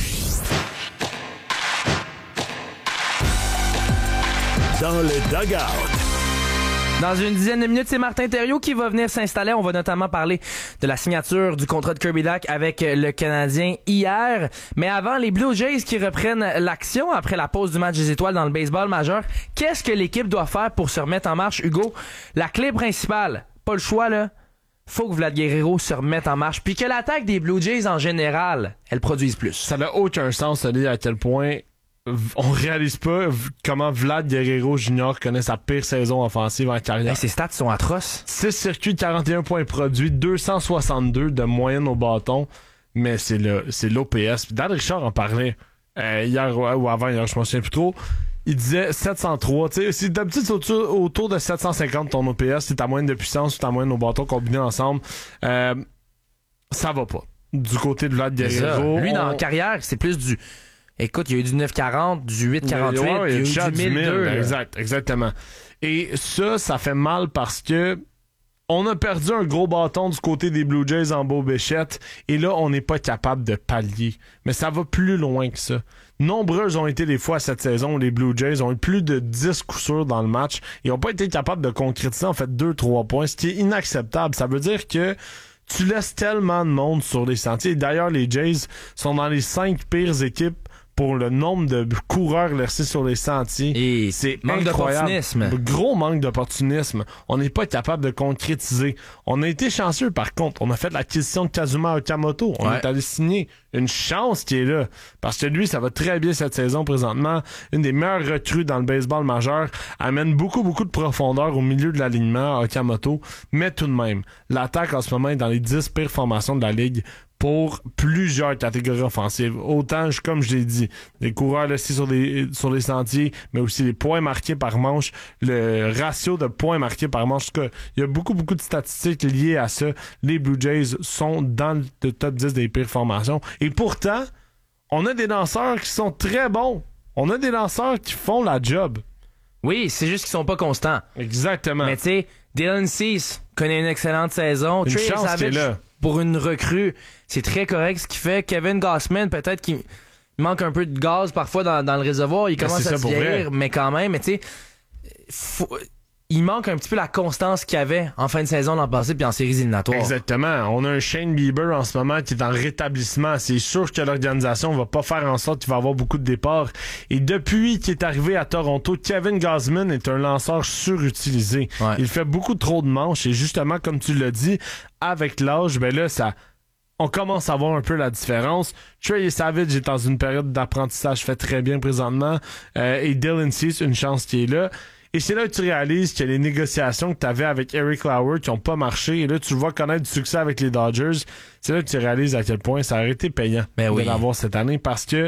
[SPEAKER 18] Dans le dugout.
[SPEAKER 10] Dans une dizaine de minutes, c'est Martin Thériault qui va venir s'installer. On va notamment parler de la signature du contrat de Kirby Dach avec le Canadien hier. Mais avant, les Blue Jays qui reprennent l'action après la pause du match des étoiles dans le baseball majeur. Qu'est-ce que l'équipe doit faire pour se remettre en marche, Hugo? La clé principale, pas le choix, là. Faut que Vlad Guerrero se remette en marche, puis que l'attaque des Blue Jays en général, elle produise plus.
[SPEAKER 11] Ça n'a aucun sens de dire à quel point on réalise pas comment Vlad Guerrero Jr. connaît sa pire saison offensive en carrière.
[SPEAKER 10] Ses stats sont atroces.
[SPEAKER 11] 6 circuits, 41 points produits, 262 de moyenne au bâton, mais c'est l'OPS. Dan Richard en parlait hier ou avant-hier, je m'en souviens plus trop. Il disait 703. C'est d'habitude c'est autour de 750 ton OPS, c'est ta moyenne de puissance ou ta moyenne au bâton combinés ensemble. Ça va pas. Du côté de Vlad Guerrero.
[SPEAKER 10] Lui, dans la carrière, c'est plus du... Écoute, il y a eu du 940, du 848, il y a eu du 1002.
[SPEAKER 11] Exactement. Et ça fait mal parce que on a perdu un gros bâton du côté des Blue Jays en Beau Bichette et là, on n'est pas capable de pallier. Mais ça va plus loin que ça. Nombreuses ont été les fois cette saison où les Blue Jays ont eu plus de 10 coups sûrs dans le match et n'ont pas été capables de concrétiser en fait 2-3 points, ce qui est inacceptable. Ça veut dire que tu laisses tellement de monde sur les sentiers. D'ailleurs, les Jays sont dans les 5 pires équipes pour le nombre de coureurs laissés sur les sentiers.
[SPEAKER 10] Et c'est manque d'opportunisme.
[SPEAKER 11] Gros manque d'opportunisme. On n'est pas capable de concrétiser. On a été chanceux, par contre. On a fait l'acquisition de Kazuma Okamoto. On est allé signer. Une chance qui est là. Parce que lui, ça va très bien cette saison présentement. Une des meilleures recrues dans le baseball majeur. Amène beaucoup de profondeur au milieu de l'alignement, Okamoto. Mais tout de même, l'attaque en ce moment est dans les 10 pires formations de la Ligue pour plusieurs catégories offensives. Autant, comme je l'ai dit, les coureurs laissés sur les sentiers, mais aussi les points marqués par manche, le ratio de points marqués par manche. En tout cas, il y a beaucoup de statistiques liées à ça. Les Blue Jays sont dans le top 10 des pires formations. Et pourtant, on a des lanceurs qui sont très bons. On a des lanceurs qui font la job.
[SPEAKER 10] Oui, c'est juste qu'ils sont pas constants.
[SPEAKER 11] Exactement.
[SPEAKER 10] Mais tu sais, Dylan Cease connaît une excellente saison.
[SPEAKER 11] Une chance
[SPEAKER 10] Savage,
[SPEAKER 11] là.
[SPEAKER 10] Pour une recrue, c'est très correct ce qu'il fait. Kevin Gausman, peut-être qu'il manque un peu de gaz parfois dans le réservoir. Il commence à se vieillir, mais quand même, tu sais, il manque un petit peu la constance qu'il y avait en fin de saison l'an passé puis en séries éliminatoires.
[SPEAKER 11] Exactement. On a un Shane Bieber en ce moment qui est en rétablissement. C'est sûr que l'organisation va pas faire en sorte qu'il va avoir beaucoup de départs. Et depuis qu'il est arrivé à Toronto, Kevin Gausman est un lanceur surutilisé. Ouais. Il fait beaucoup trop de manches et justement, comme tu l'as dit, avec l'âge, ben là, on commence à voir un peu la différence. Trey Savage est dans une période d'apprentissage fait très bien présentement. Et Dylan Cease, une chance qui est là. Et c'est là que tu réalises que les négociations que tu avais avec Eric Lauer qui n'ont pas marché, et là tu le vois connaître du succès avec les Dodgers, c'est là que tu réalises à quel point ça aurait été payant de l'avoir cette année parce que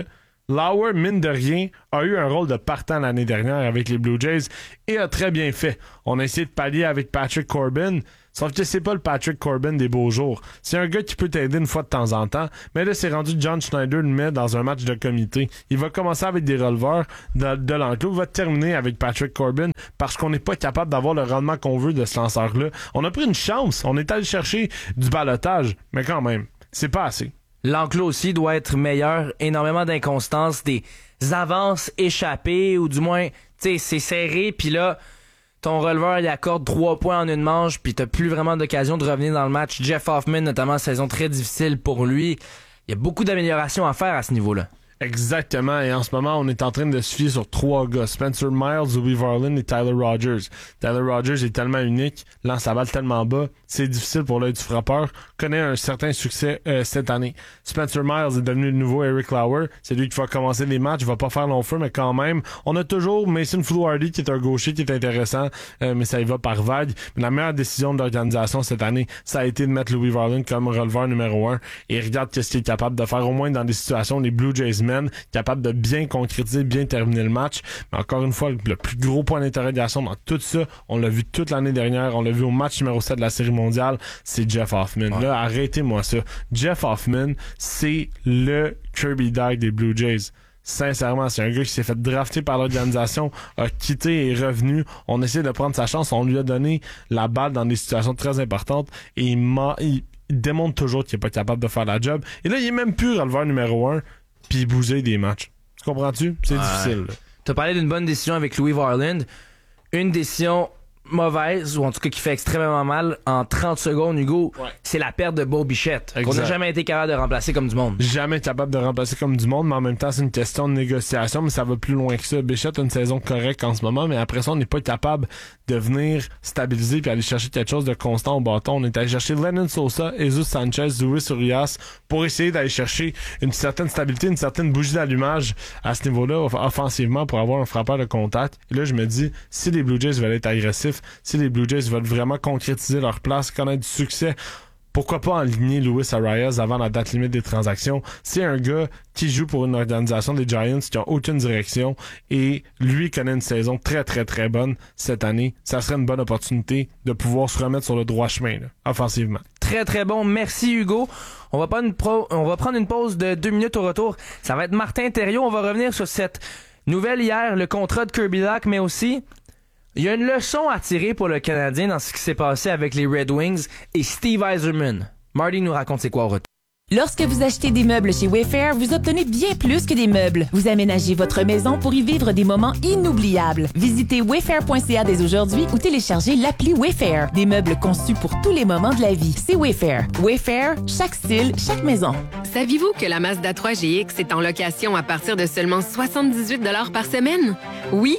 [SPEAKER 11] Lauer, mine de rien, a eu un rôle de partant l'année dernière avec les Blue Jays et a très bien fait. On a essayé de pallier avec Patrick Corbin, sauf que c'est pas le Patrick Corbin des beaux jours. C'est un gars qui peut t'aider une fois de temps en temps, mais là, c'est rendu John Schneider le met dans un match de comité. Il va commencer avec des releveurs de l'enclos, va terminer avec Patrick Corbin parce qu'on n'est pas capable d'avoir le rendement qu'on veut de ce lanceur-là. On a pris une chance, on est allé chercher du balotage, mais quand même, c'est pas assez.
[SPEAKER 10] L'enclos aussi doit être meilleur, énormément d'inconstance, des avances échappées, ou du moins, tu sais, c'est serré, puis là, ton releveur, il accorde 3 points en une manche, puis t'as plus vraiment d'occasion de revenir dans le match. Jeff Hoffman, notamment, saison très difficile pour lui. Il y a beaucoup d'améliorations à faire à ce niveau-là.
[SPEAKER 11] Exactement, et en ce moment, on est en train de se fier sur 3 gars. Spencer Miles, Louis Varland et Tyler Rogers. Tyler Rogers est tellement unique, lance la balle tellement bas, c'est difficile pour l'œil du frappeur, connaît un certain succès cette année. Spencer Miles est devenu le nouveau Eric Lauer, c'est lui qui va commencer les matchs, il va pas faire long feu, mais quand même, on a toujours Mason Fluharty qui est un gaucher qui est intéressant, mais ça y va par vague. Mais la meilleure décision de l'organisation cette année, ça a été de mettre Louis Varland comme releveur numéro 1, et regarde qu'est-ce qu'il est capable de faire, au moins dans des situations, les Blue Jays capable de bien concrétiser, bien terminer le match. Mais encore une fois, le plus gros point d'interrogation dans tout ça, on l'a vu toute l'année dernière, on l'a vu au match numéro 7 de la Série mondiale, c'est Jeff Hoffman. Ouais. Là, arrêtez-moi ça. Jeff Hoffman, c'est le Kirby Dach des Blue Jays. Sincèrement, c'est un gars qui s'est fait drafter par l'organisation, a quitté et est revenu. On essaie de prendre sa chance, on lui a donné la balle dans des situations très importantes et il démontre toujours qu'il est pas capable de faire la job. Et là, il est même plus releveur numéro 1 puis bouger des matchs. Tu comprends-tu? C'est difficile.
[SPEAKER 10] T'as parlé d'une bonne décision avec Louis Varland. Une décision mauvaise, ou en tout cas qui fait extrêmement mal en 30 secondes, Hugo, c'est la perte de Bo Bichette, qu'on n'a jamais été capable de remplacer comme du monde.
[SPEAKER 11] Jamais capable de remplacer comme du monde, mais en même temps, c'est une question de négociation, mais ça va plus loin que ça. Bichette a une saison correcte en ce moment, mais après ça, on n'est pas capable de venir stabiliser puis aller chercher quelque chose de constant au bâton. On est allé chercher Lennon Sosa, Jesus Sanchez, Luis Urias pour essayer d'aller chercher une certaine stabilité, une certaine bougie d'allumage à ce niveau-là, offensivement, pour avoir un frappeur de contact. Et là, je me dis, si les Blue Jays veulent être agressifs, si les Blue Jays veulent vraiment concrétiser leur place, connaître du succès, pourquoi pas aligner Luis Arias avant la date limite des transactions? C'est un gars qui joue pour une organisation des Giants qui a aucune direction et lui connaît une saison très très très bonne cette année. Ça serait une bonne opportunité de pouvoir se remettre sur le droit chemin, là, offensivement.
[SPEAKER 10] Très très bon, merci Hugo. On va prendre une pause de 2 minutes au retour. Ça va être Martin Thériault. On va revenir sur cette nouvelle hier, le contrat de Kirby Dach, mais aussi il y a une leçon à tirer pour le Canadien dans ce qui s'est passé avec les Red Wings et Steve Yzerman. Marty nous raconte c'est quoi au retour.
[SPEAKER 14] Lorsque vous achetez des meubles chez Wayfair, vous obtenez bien plus que des meubles. Vous aménagez votre maison pour y vivre des moments inoubliables. Visitez wayfair.ca dès aujourd'hui ou téléchargez l'appli Wayfair. Des meubles conçus pour tous les moments de la vie. C'est Wayfair. Wayfair, chaque style, chaque maison.
[SPEAKER 9] Saviez-vous que la Mazda 3 GX est en location à partir de seulement 78 $ par semaine? Oui,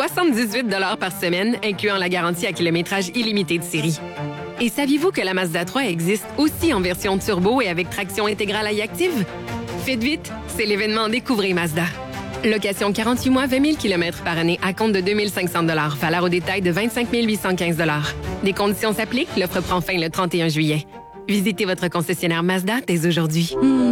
[SPEAKER 9] 78 $ par semaine, incluant la garantie à kilométrage illimité de série. Et saviez-vous que la Mazda 3 existe aussi en version turbo et avec traction intégrale iActive? Faites vite, c'est l'événement Découvrez Mazda. Location 48 mois, 20 000 km par année à compte de 2 500 $. Valeur au détail de 25 815 $. Des conditions s'appliquent, l'offre prend fin le 31 juillet. Visitez votre concessionnaire Mazda dès aujourd'hui.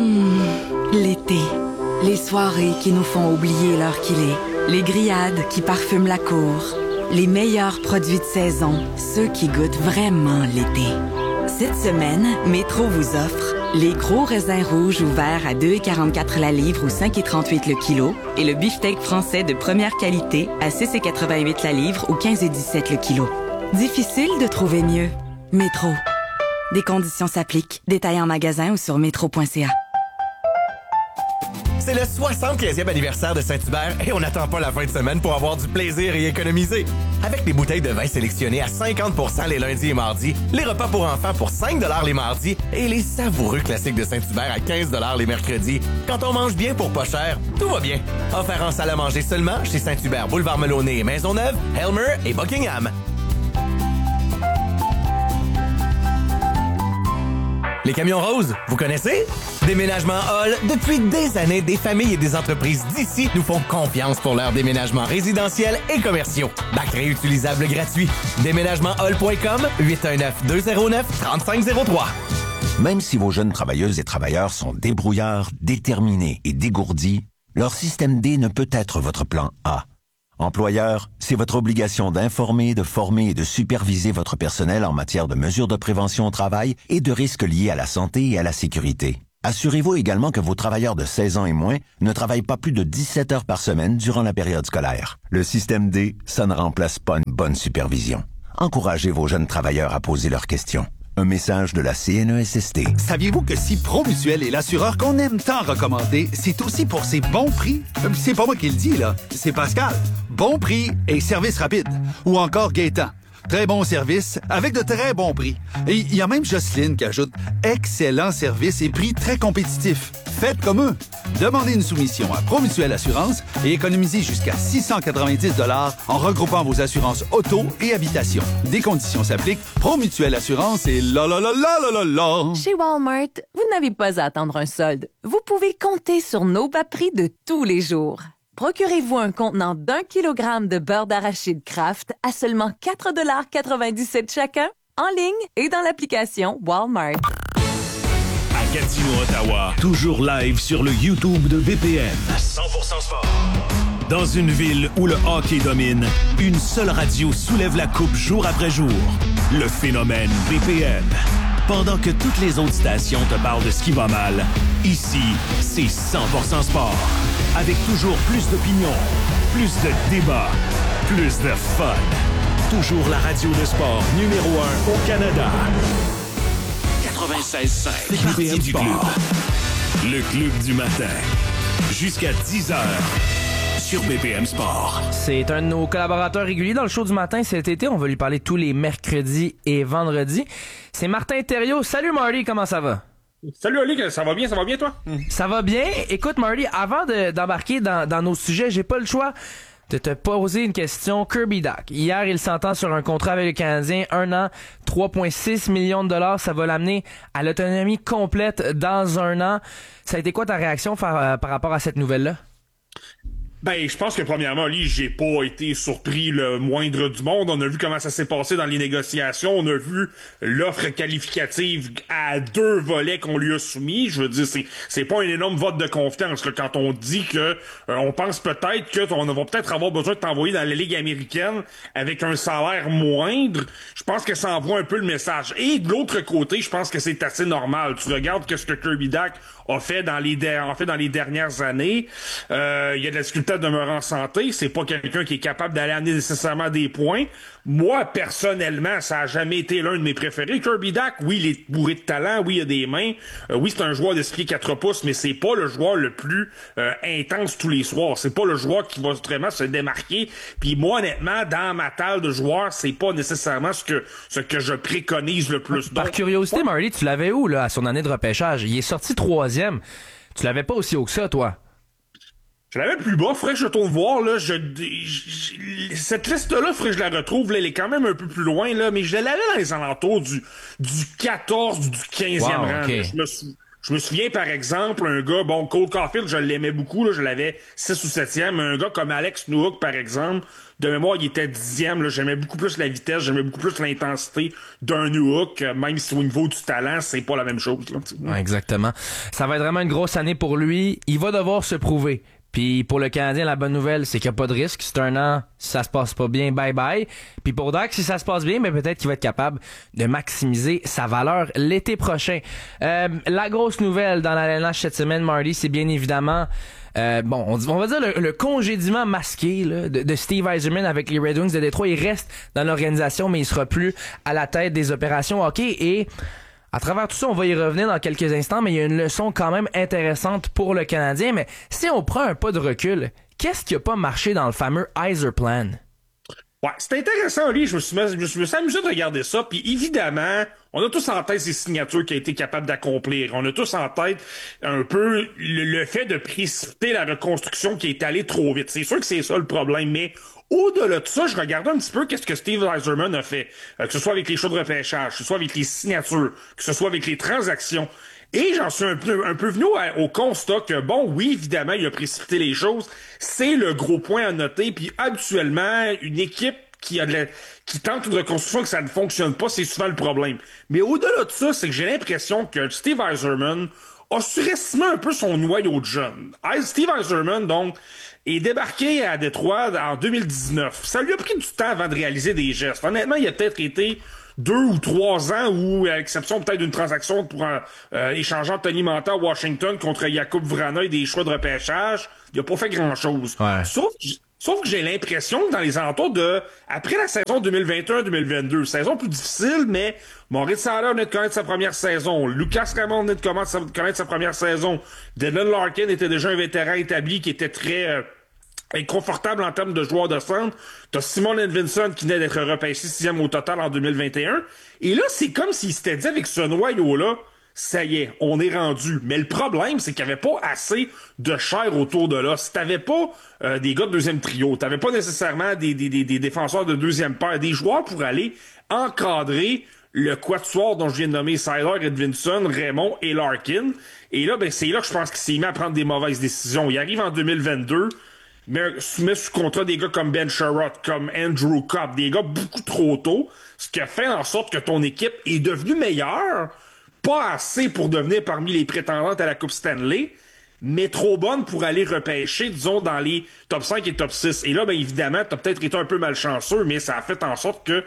[SPEAKER 8] L'été. Les soirées qui nous font oublier l'heure qu'il est. Les grillades qui parfument la cour. Les meilleurs produits de saison, ceux qui goûtent vraiment l'été. Cette semaine, Métro vous offre les gros raisins rouges ouverts à 2,44 la livre ou 5,38 le kilo et le beefsteak français de première qualité à 6,88 la livre ou 15,17 le kilo. Difficile de trouver mieux. Métro. Des conditions s'appliquent. Détails en magasin ou sur métro.ca.
[SPEAKER 4] C'est le 75e anniversaire de Saint-Hubert et on n'attend pas la fin de semaine pour avoir du plaisir et économiser. Avec des bouteilles de vin sélectionnées à 50% les lundis et mardis, les repas pour enfants pour 5 $ les mardis et les savoureux classiques de Saint-Hubert à 15 $ les mercredis. Quand on mange bien pour pas cher, tout va bien. Offert en salle à manger seulement chez Saint-Hubert, Boulevard Melonnet, Maisonneuve, Helmer et Buckingham. Les camions roses, vous connaissez? Déménagement Hall, depuis des années, des familles et des entreprises d'ici nous font confiance pour leurs déménagements résidentiels et commerciaux. Bac réutilisable gratuit. Déménagementhall.com, 819-209-3503.
[SPEAKER 13] Même si vos jeunes travailleuses et travailleurs sont débrouillards, déterminés et dégourdis, Leur système D ne peut être votre plan A. Employeur, c'est votre obligation d'informer, de former et de superviser votre personnel en matière de mesures de prévention au travail et de risques liés à la santé et à la sécurité. Assurez-vous également que vos travailleurs de 16 ans et moins ne travaillent pas plus de 17 heures par semaine durant la période scolaire. Le système D, ça ne remplace pas une bonne supervision. Encouragez vos jeunes travailleurs à poser leurs questions. Un message de la CNESST.
[SPEAKER 2] Saviez-vous que si Promutuel est l'assureur qu'on aime tant recommander, c'est aussi pour ses bons prix? C'est pas moi qui le dis, là. C'est Pascal. Bon prix et service rapide. Ou encore Gaétan. Très bon service avec de très bons prix. Et il y a même Jocelyne qui ajoute excellent service et prix très compétitifs. Faites comme eux. Demandez une soumission à Promutuel Assurance et économisez jusqu'à 690 $ en regroupant vos assurances auto et habitation. Des conditions s'appliquent. Promutuel Assurance et la.
[SPEAKER 12] Chez Walmart, vous n'avez pas à attendre un solde. Vous pouvez compter sur nos bas prix de tous les jours. Procurez-vous un contenant d'1 kilogramme de beurre d'arachide Kraft à seulement 4,97 $ chacun, en ligne et dans l'application Walmart.
[SPEAKER 18] À Gatineau, Ottawa, toujours live sur le YouTube de BPM. 100% sport. Dans une ville où le hockey domine, une seule radio soulève la coupe jour après jour. Le phénomène BPM. Pendant que toutes les autres stations te parlent de ce qui va mal, ici, c'est 100% sport. Avec toujours plus d'opinions, plus de débats, plus de fun. Toujours la radio de sport numéro 1 au Canada. 96.5 BPM Sport. Le club du matin. Jusqu'à 10h. Sur BPM Sport.
[SPEAKER 10] C'est un de nos collaborateurs réguliers dans le show du matin cet été. On va lui parler tous les mercredis et vendredis. C'est Martin Thériault. Salut Marty, comment ça va?
[SPEAKER 16] Salut Oli, ça va bien toi?
[SPEAKER 10] Ça va bien. Écoute Marty, avant d'embarquer dans nos sujets, j'ai pas le choix de te poser une question. Kirby Dach. Hier, il s'entend sur un contrat avec le Canadien, 1 an, 3,6 millions de $. Ça va l'amener à l'autonomie complète dans 1 an. Ça a été quoi ta réaction par rapport à cette nouvelle-là?
[SPEAKER 16] Ben, je pense que premièrement, Oli, j'ai pas été surpris le moindre du monde. On a vu comment ça s'est passé dans les négociations. On a vu l'offre qualificative à 2 volets qu'on lui a soumis. Je veux dire, c'est pas un énorme vote de confiance là, quand on dit que on pense peut-être que on va peut-être avoir besoin de t'envoyer dans la Ligue américaine avec un salaire moindre. Je pense que ça envoie un peu le message. Et de l'autre côté, je pense que c'est assez normal. Tu regardes ce que Kirby Dach a fait dans les dernières années. Il y a de la difficulté à demeurer en santé. C'est pas quelqu'un qui est capable d'aller amener nécessairement des points. Moi, personnellement, ça a jamais été l'un de mes préférés. Kirby Dach, oui, il est bourré de talent, oui, il a des mains. Oui, c'est un joueur d'esprit 4 pouces, mais c'est pas le joueur le plus intense tous les soirs. C'est pas le joueur qui va vraiment se démarquer. Puis moi, honnêtement, dans ma table de joueurs, c'est pas nécessairement ce que je préconise le plus.
[SPEAKER 10] Par curiosité, Marty, tu l'avais où là à son année de repêchage? Il est sorti 3e. Tu l'avais pas aussi haut que ça, toi?
[SPEAKER 16] Je l'avais plus bas, faudrait que je tourne voir, là, cette liste-là, faudrait que je la retrouve, là, elle est quand même un peu plus loin, là, mais je l'avais dans les alentours du 14, du 15e rang.
[SPEAKER 10] Okay.
[SPEAKER 16] Je me souviens, par exemple, un gars, Cole Caulfield, je l'aimais beaucoup, là, je l'avais 6 ou 7e, un gars comme Alex Newhook, par exemple, de mémoire, il était 10e, là, j'aimais beaucoup plus la vitesse, j'aimais beaucoup plus l'intensité d'un Newhook, même si au niveau du talent, c'est pas la même chose, là.
[SPEAKER 10] Ouais, exactement. Ça va être vraiment une grosse année pour lui. Il va devoir se prouver. Puis pour le Canadien, la bonne nouvelle, c'est qu'il n'y a pas de risque. C'est 1 an, si ça se passe pas bien, bye-bye. Puis pour Dach, si ça se passe bien, mais peut-être qu'il va être capable de maximiser sa valeur l'été prochain. La grosse nouvelle dans la LNH cette semaine, Marty, c'est bien évidemment... on va dire le congédiement masqué là, de Steve Yzerman avec les Red Wings de Détroit. Il reste dans l'organisation, mais il sera plus à la tête des opérations hockey. Et à travers tout ça, on va y revenir dans quelques instants, mais il y a une leçon quand même intéressante pour le Canadien. Mais si on prend un pas de recul, qu'est-ce qui a pas marché dans le fameux Yzer Plan?
[SPEAKER 16] Ouais, c'est intéressant, lui. Je me suis amusé de regarder ça. Puis évidemment, on a tous en tête ces signatures qu'il a été capable d'accomplir. On a tous en tête un peu le fait de précipiter la reconstruction qui est allée trop vite. C'est sûr que c'est ça le problème, mais au-delà de ça, je regardais un petit peu qu'est-ce que Steve Yzerman a fait, que ce soit avec les shows de repêchage, que ce soit avec les signatures, que ce soit avec les transactions. Et j'en suis un peu venu au constat que, oui, évidemment, il a précipité les choses. C'est le gros point à noter. Puis habituellement, une équipe qui tente une reconstruction et que ça ne fonctionne pas, c'est souvent le problème. Mais au-delà de ça, c'est que j'ai l'impression que Steve Yzerman a surestimé un peu son noyau de jeunes. Steve Yzerman, donc, est débarqué à Détroit en 2019. Ça lui a pris du temps avant de réaliser des gestes. Honnêtement, il a peut-être été 2 ou 3 ans où, à l'exception peut-être d'une transaction pour échangeant Tony Manta à Washington contre Jakub Vrana et des choix de repêchage, il a pas fait grand-chose.
[SPEAKER 10] Ouais.
[SPEAKER 16] Sauf que j'ai l'impression que dans les alentours après la saison 2021-2022, saison plus difficile, mais Moritz Seider venait de connaître sa première saison, Lucas Raymond venait de connaître sa première saison, Dylan Larkin était déjà un vétéran établi qui était très inconfortable en termes de joueur de centre. T'as Simon Edvinsson qui venait d'être repêché 6e au total en 2021. Et là, c'est comme s'il s'était dit avec ce noyau-là, ça y est, on est rendu. Mais le problème, c'est qu'il n'y avait pas assez de chair autour de là. Si t'avais pas des gars de deuxième trio, t'avais pas nécessairement des défenseurs de deuxième paire, des joueurs pour aller encadrer le quatuor dont je viens de nommer Seider, Edvinsson, Raymond et Larkin. Et là, c'est là que je pense qu'il s'est mis à prendre des mauvaises décisions. Il arrive en 2022, met sous contrat des gars comme Ben Sherratt, comme Andrew Copp, des gars beaucoup trop tôt, ce qui a fait en sorte que ton équipe est devenue meilleure, pas assez pour devenir parmi les prétendantes à la Coupe Stanley, mais trop bonne pour aller repêcher, disons, dans les top 5 et top 6. Et là, évidemment, t'as peut-être été un peu malchanceux, mais ça a fait en sorte que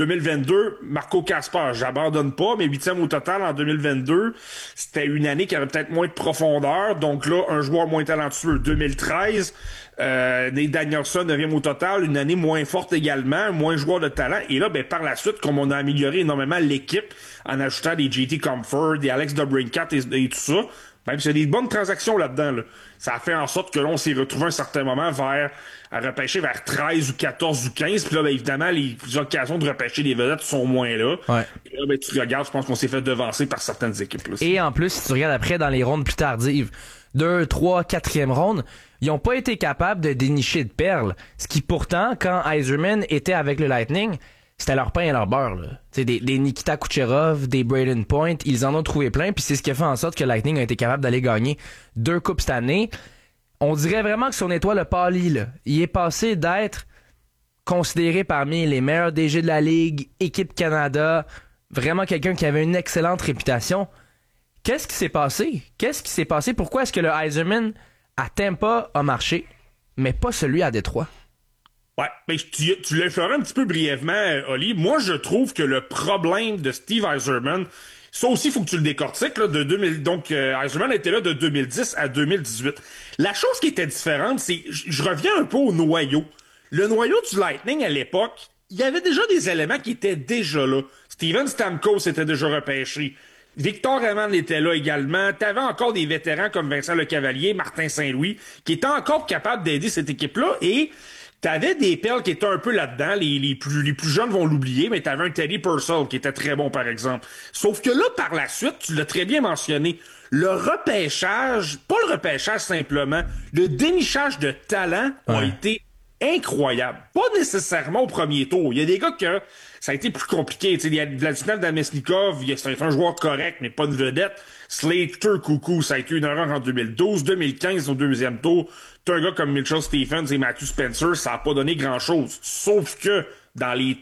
[SPEAKER 16] 2022, Marco Kasper, j'abandonne pas, mais 8e au total en 2022, c'était une année qui avait peut-être moins de profondeur, donc là, un joueur moins talentueux. 2013, Nate Danielson, 9e au total, une année moins forte également, moins joueur de talent, et là, par la suite, comme on a amélioré énormément l'équipe, en ajoutant des JT Comfort, des Alex DeBrincat et tout ça, même s'il y a des bonnes transactions là-dedans, là, ça a fait en sorte que là, on s'est retrouvé à un certain moment à repêcher vers 13 ou 14 ou 15. Puis là, évidemment, les occasions de repêcher des vedettes sont moins là.
[SPEAKER 10] Ouais.
[SPEAKER 16] Et là, tu regardes, je pense qu'on s'est fait devancer par certaines équipes. Là.
[SPEAKER 10] Et en plus, si tu regardes après dans les rondes plus tardives, 2, 3, 4e ronde, ils ont pas été capables de dénicher de perles. Ce qui pourtant, quand Yzerman était avec le Lightning, c'était leur pain et leur beurre. Là. Des Nikita Kucherov, des Braden Point, ils en ont trouvé plein, puis c'est ce qui a fait en sorte que Lightning a été capable d'aller gagner 2 coupes cette année. On dirait vraiment que son étoile a pâli. Là. Il est passé d'être considéré parmi les meilleurs DG de la Ligue, équipe Canada, vraiment quelqu'un qui avait une excellente réputation. Qu'est-ce qui s'est passé? Pourquoi est-ce que le Yzerman à Tampa a marché, mais pas celui à Détroit?
[SPEAKER 16] Ouais, mais tu l'as effleuré un petit peu brièvement, Oli. Moi, je trouve que le problème de Steve Yzerman, ça aussi, il faut que tu le décortiques, là, donc, Yzerman était là de 2010 à 2018. La chose qui était différente, c'est, je reviens un peu au noyau. Le noyau du Lightning, à l'époque, il y avait déjà des éléments qui étaient déjà là. Steven Stamkos était déjà repêché. Victor Raymond était là également. T'avais encore des vétérans comme Vincent Lecavalier, Martin Saint-Louis, qui étaient encore capables d'aider cette équipe-là, et t'avais des perles qui étaient un peu là-dedans. Les plus jeunes vont l'oublier, mais t'avais un Teddy Purcell qui était très bon, par exemple. Sauf que là, par la suite, tu l'as très bien mentionné, le repêchage, pas le repêchage simplement, le dénichage de talent a été incroyable. Pas nécessairement au premier tour. Il y a des gars que ça a été plus compliqué. Il y a Vladimir Namestnikov, c'est un joueur correct, mais pas une vedette. Slater Coucou, ça a été une erreur en 2012. 2015, au deuxième tour, t'as un gars comme Mitchell Stephens et Matthew Spencer, ça a pas donné grand-chose. Sauf que dans les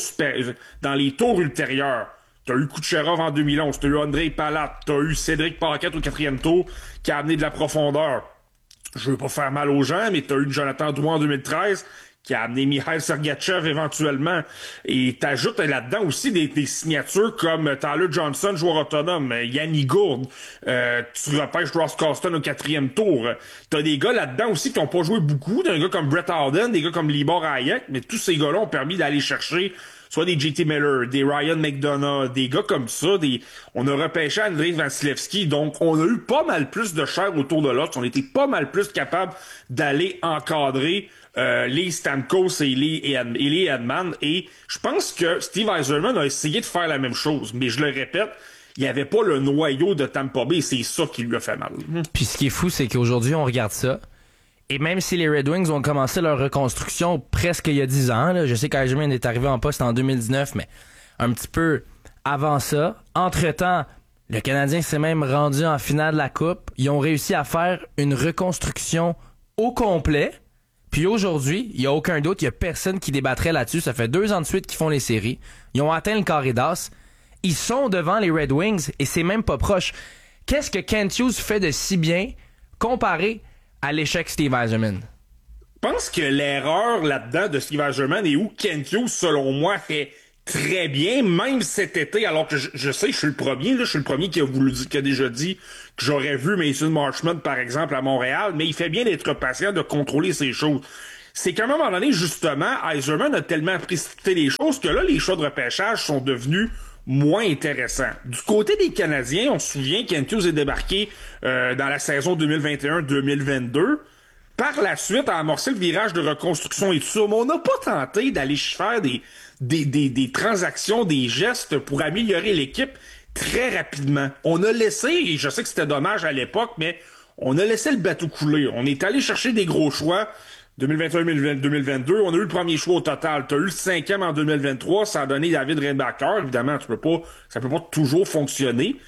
[SPEAKER 16] tours ultérieurs, t'as eu Kucherov en 2011, t'as eu Andrei Palat, t'as eu Cédric Paquette au 4e tour qui a amené de la profondeur. Je veux pas faire mal aux gens, mais t'as eu Jonathan Drouin en 2013 qui a amené Mikhail Sergachev éventuellement. Et t'ajoutes là-dedans aussi des signatures comme Tyler Johnson, joueur autonome, Yanni Gourde, tu repêches Ross Coston au 4e tour. T'as des gars là-dedans aussi qui ont pas joué beaucoup, des gars comme Brett Howden, des gars comme Libor Hayek, mais tous ces gars-là ont permis d'aller chercher soit des JT Miller, des Ryan McDonough, des gars comme ça, on a repêché Andrei Vasilevski, donc on a eu pas mal plus de chair autour de l'autre, on était pas mal plus capable d'aller encadrer les Stamkos et les Edman, et je pense que Steve Yzerman a essayé de faire la même chose, mais je le répète, il n'y avait pas le noyau de Tampa Bay, c'est ça qui lui a fait mal.
[SPEAKER 10] Puis ce qui est fou, c'est qu'aujourd'hui, on regarde ça, et même si les Red Wings ont commencé leur reconstruction presque il y a 10 ans, là, je sais qu'Yzerman est arrivé en poste en 2019, mais un petit peu avant ça, entre-temps, le Canadien s'est même rendu en finale de la Coupe. Ils ont réussi à faire une reconstruction au complet. Puis aujourd'hui, il n'y a aucun doute, il n'y a personne qui débattrait là-dessus. Ça fait 2 ans de suite qu'ils font les séries. Ils ont atteint le carré d'as. Ils sont devant les Red Wings et c'est même pas proche. Qu'est-ce que Kent Hughes fait de si bien comparé à l'échec Steve Yzerman?
[SPEAKER 16] Je pense que l'erreur là-dedans de Steve Yzerman est où Kent Hughes, selon moi, fait très bien, même cet été, alors que je sais, je suis le premier qui a déjà dit que j'aurais vu Mason Marchment, par exemple, à Montréal, mais il fait bien d'être patient, de contrôler ces choses. C'est qu'à un moment donné, justement, Yzerman a tellement précipité les choses que là, les choix de repêchage sont devenus moins intéressants. Du côté des Canadiens, on se souvient Kent Hughes est débarqué dans la saison 2021-2022. Par la suite, a amorcé le virage de reconstruction et tout ça, mais on n'a pas tenté d'aller faire des transactions, des gestes pour améliorer l'équipe très rapidement. On a laissé, et je sais que c'était dommage à l'époque, mais on a laissé le bateau couler. On est allé chercher des gros choix 2021-2022. On a eu le premier choix au total. T'as eu le 5e en 2023. Ça a donné David Reinbacher. Évidemment, ça peut pas toujours fonctionner.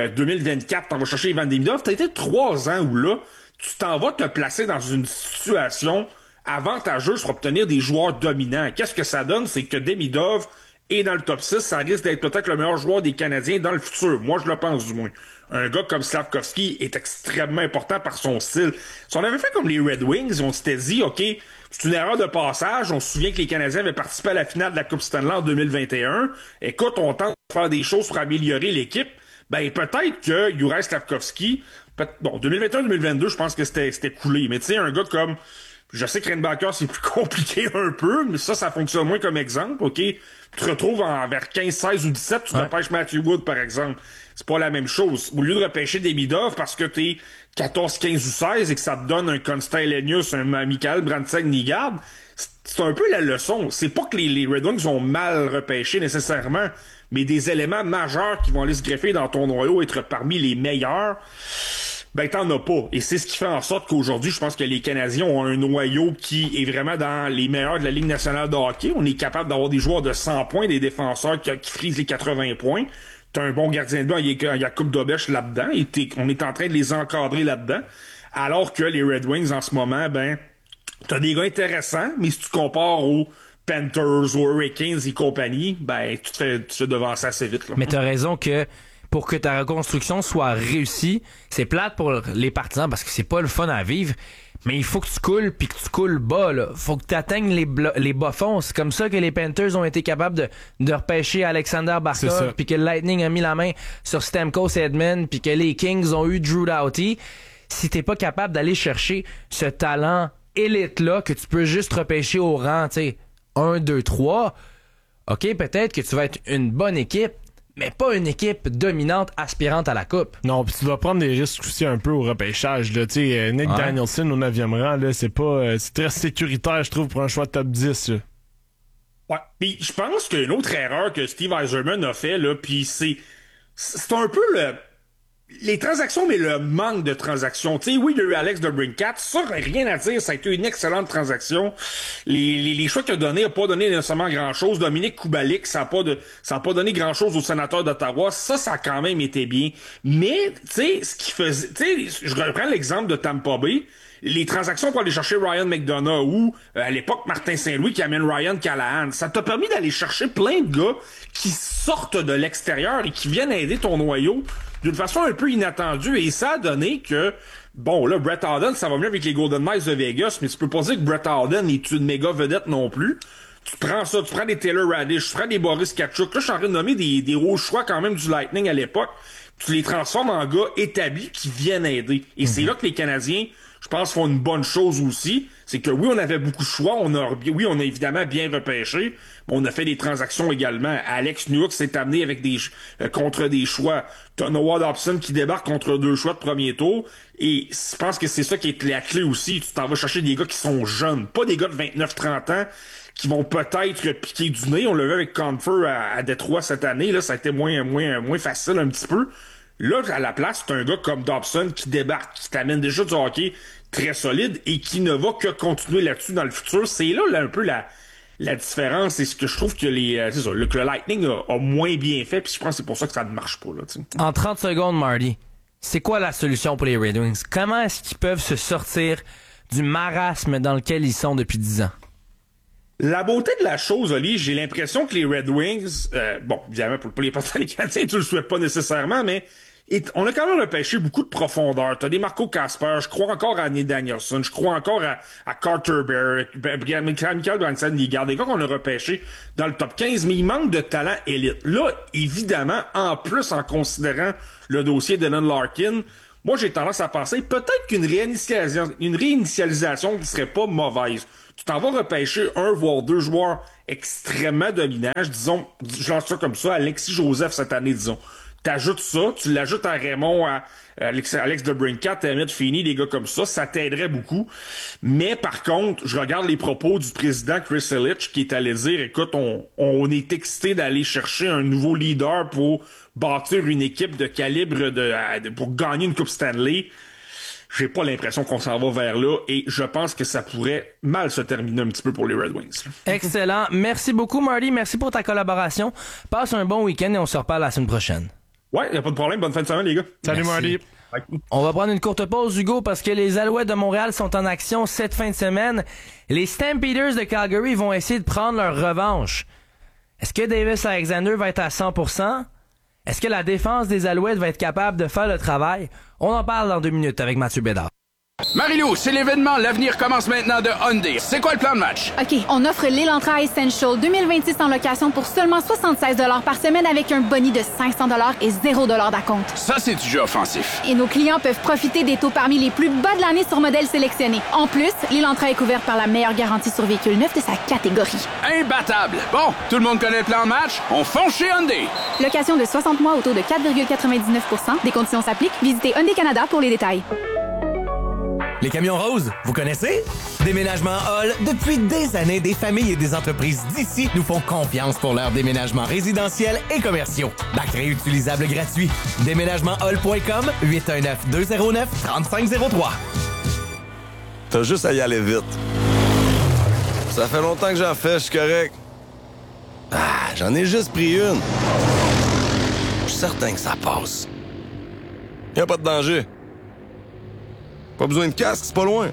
[SPEAKER 16] 2024, t'en vas chercher Ivan Demidov. T'as été 3 ans où là, tu t'en vas te placer dans une situation avantageuse pour obtenir des joueurs dominants. Qu'est-ce que ça donne? C'est que Demidov est dans le top 6. Ça risque d'être peut-être le meilleur joueur des Canadiens dans le futur. Moi, je le pense du moins. Un gars comme Slavkovski est extrêmement important par son style. Si on avait fait comme les Red Wings, on s'était dit, OK, c'est une erreur de passage. On se souvient que les Canadiens avaient participé à la finale de la Coupe Stanley en 2021. Écoute, on tente de faire des choses pour améliorer l'équipe. Ben, peut-être que Juraj Slavkovski, bon, 2021-2022, je pense que c'était coulé. Mais tu sais, un gars comme, je sais que Reinbacher, c'est plus compliqué un peu, mais ça fonctionne moins comme exemple, OK? Tu te retrouves vers 15, 16 ou 17, tu repêches Matthew Wood, par exemple. C'est pas la même chose. Au lieu de repêcher Demidov parce que t'es 14, 15 ou 16 et que ça te donne un Constant Elenius, un Michael Brandsegg-Nygard, c'est un peu la leçon. C'est pas que les Red Wings ont mal repêché nécessairement, mais des éléments majeurs qui vont aller se greffer dans ton noyau, être parmi les meilleurs, ben t'en as pas. Et c'est ce qui fait en sorte qu'aujourd'hui, je pense que les Canadiens ont un noyau qui est vraiment dans les meilleurs de la Ligue nationale de hockey. On est capable d'avoir des joueurs de 100 points, des défenseurs qui frisent les 80 points. T'as un bon gardien de but, il y a Coupe d'Aubèche là-dedans, et on est en train de les encadrer là-dedans. Alors que les Red Wings, en ce moment, ben, t'as des gars intéressants, mais si tu compares aux Panthers, aux Hurricanes et compagnie, ben, tu te fais devancer assez vite, là.
[SPEAKER 10] Mais t'as raison que pour que ta reconstruction soit réussie, c'est plate pour les partisans parce que c'est pas le fun à vivre, mais il faut que tu coules puis que tu coules bas, là. Faut que tu atteignes les bas-fonds. C'est comme ça que les Panthers ont été capables de repêcher Alexander Barkov puis que le Lightning a mis la main sur Stamkos Edman puis que les Kings ont eu Drew Doughty. Si t'es pas capable d'aller chercher ce talent élite-là que tu peux juste repêcher au rang, tu sais, 1, 2, 3, OK, peut-être que tu vas être une bonne équipe, mais pas une équipe dominante aspirante à la coupe.
[SPEAKER 11] Non, puis tu dois prendre des risques aussi un peu au repêchage, là. Tu sais, Nick Danielson au 9e rang, là, c'est très sécuritaire, je trouve, pour un choix de top 10, là.
[SPEAKER 16] Ouais, puis je pense qu'une autre erreur que Steve Yzerman a fait, là, puis c'est un peu les transactions, mais le manque de transactions. Tu sais, oui, il y a eu Alex DeBrincat, ça, rien à dire, ça a été une excellente transaction. Les choix qu'il a donnés n'ont pas donné nécessairement grand-chose. Dominique Kubalik, ça a pas donné grand-chose aux sénateurs d'Ottawa. Ça a quand même été bien. Mais, tu sais, ce qui faisait... Tu sais, je reprends l'exemple de Tampa Bay. Les transactions pour aller chercher Ryan McDonough ou, à l'époque, Martin Saint-Louis qui amène Ryan Callahan, ça t'a permis d'aller chercher plein de gars qui sortent de l'extérieur et qui viennent aider ton noyau d'une façon un peu inattendue. Et ça a donné que, bon, là, Brett Howden, ça va mieux avec les Golden Knights de Vegas, mais tu peux pas dire que Brett Howden est une méga vedette non plus. Tu prends ça, tu prends des Taylor Radish, tu prends des Boris Katchouk. Là, je suis en train de nommer des hauts choix quand même du Lightning à l'époque. Tu les transformes en gars établis qui viennent aider. Et c'est là que les Canadiens, je pense, font une bonne chose aussi. C'est que oui, on avait beaucoup de choix. On a évidemment bien repêché. Mais on a fait des transactions également. Alex Newhook s'est amené avec contre des choix. T'as Noah Dobson qui débarque contre 2 choix de premier tour. Et je pense que c'est ça qui est la clé aussi. Tu t'en vas chercher des gars qui sont jeunes. Pas des gars de 29-30 ans qui vont peut-être piquer du nez. On l'a vu avec Confer à Détroit cette année. Là, ça a été moins facile un petit peu. Là, à la place, c'est un gars comme Dobson qui débarque, qui t'amène déjà du hockey très solide et qui ne va que continuer là-dessus dans le futur. C'est là un peu la différence. C'est ce que je trouve que que le Lightning a moins bien fait, puis je pense que c'est pour ça que ça ne marche pas. Là, t'sais.
[SPEAKER 10] En 30 secondes, Marty, c'est quoi la solution pour les Red Wings? Comment est-ce qu'ils peuvent se sortir du marasme dans lequel ils sont depuis 10 ans?
[SPEAKER 16] La beauté de la chose, Oli, j'ai l'impression que les Red Wings, bon, évidemment, pour les partenaires canadiens, tu le souhaites pas nécessairement, mais Et on a quand même repêché beaucoup de profondeur. T'as des Marco Kasper, je crois encore à Nate Danielson, je crois encore à Carter Bear, Michael Branson, des gars qu'on a repêché dans le top 15, mais il manque de talent élite. Là, évidemment, en plus, en considérant le dossier d'Ellen Larkin, moi, j'ai tendance à penser peut-être qu'une réinitialisation qui serait pas mauvaise. Tu t'en vas repêcher un, voire deux joueurs extrêmement dominants, disons, je lance ça comme ça, Alexis Joseph cette année, disons. T'ajoutes ça, tu l'ajoutes à Raymond, à Alex DeBrincat, à Emmett Feeney, des gars comme ça t'aiderait beaucoup. Mais par contre, je regarde les propos du président Chris Ilitch qui est allé dire, écoute, on est excité d'aller chercher un nouveau leader pour bâtir une équipe de calibre pour gagner une Coupe Stanley. J'ai pas l'impression qu'on s'en va vers là et je pense que ça pourrait mal se terminer un petit peu pour les Red Wings.
[SPEAKER 10] Excellent. Merci beaucoup, Marty. Merci pour ta collaboration. Passe un bon week-end et on se reparle la semaine prochaine.
[SPEAKER 16] Ouais, y a pas de problème. Bonne fin de semaine, les gars.
[SPEAKER 11] Salut, Marty.
[SPEAKER 10] On va prendre une courte pause, Hugo, parce que les Alouettes de Montréal sont en action cette fin de semaine. Les Stampeders de Calgary vont essayer de prendre leur revanche. Est-ce que Davis Alexander va être à 100%? Est-ce que la défense des Alouettes va être capable de faire le travail? On en parle dans 2 minutes avec Mathieu Bédard.
[SPEAKER 19] Marie-Lou, c'est l'événement. L'avenir commence maintenant de Hyundai. C'est quoi le plan de match?
[SPEAKER 20] OK, on offre l'Elantra Essential 2026 en location pour seulement 76 $ par semaine avec un boni de 500 $ et 0 $ d'acompte.
[SPEAKER 19] Ça, c'est du jeu offensif.
[SPEAKER 20] Et nos clients peuvent profiter des taux parmi les plus bas de l'année sur modèles sélectionnés. En plus, l'Elantra est couvert par la meilleure garantie sur véhicule neuf de sa catégorie.
[SPEAKER 19] Imbattable! Bon, tout le monde connaît le plan de match? On fonce chez Hyundai!
[SPEAKER 20] Location de 60 mois au taux de 4,99 %. Des conditions s'appliquent. Visitez Hyundai Canada pour les détails.
[SPEAKER 4] Les camions roses, vous connaissez? Déménagement Hall, depuis des années, des familles et des entreprises d'ici nous font confiance pour leurs déménagements résidentiels et commerciaux. Bac réutilisable gratuit. Déménagementhall.com, 819-209-3503.
[SPEAKER 15] T'as juste à y aller vite. Ça fait longtemps que j'en fais, je suis correct. J'en ai juste pris une. Je suis certain que ça passe. Y'a pas de danger. Pas besoin de casque, c'est pas loin.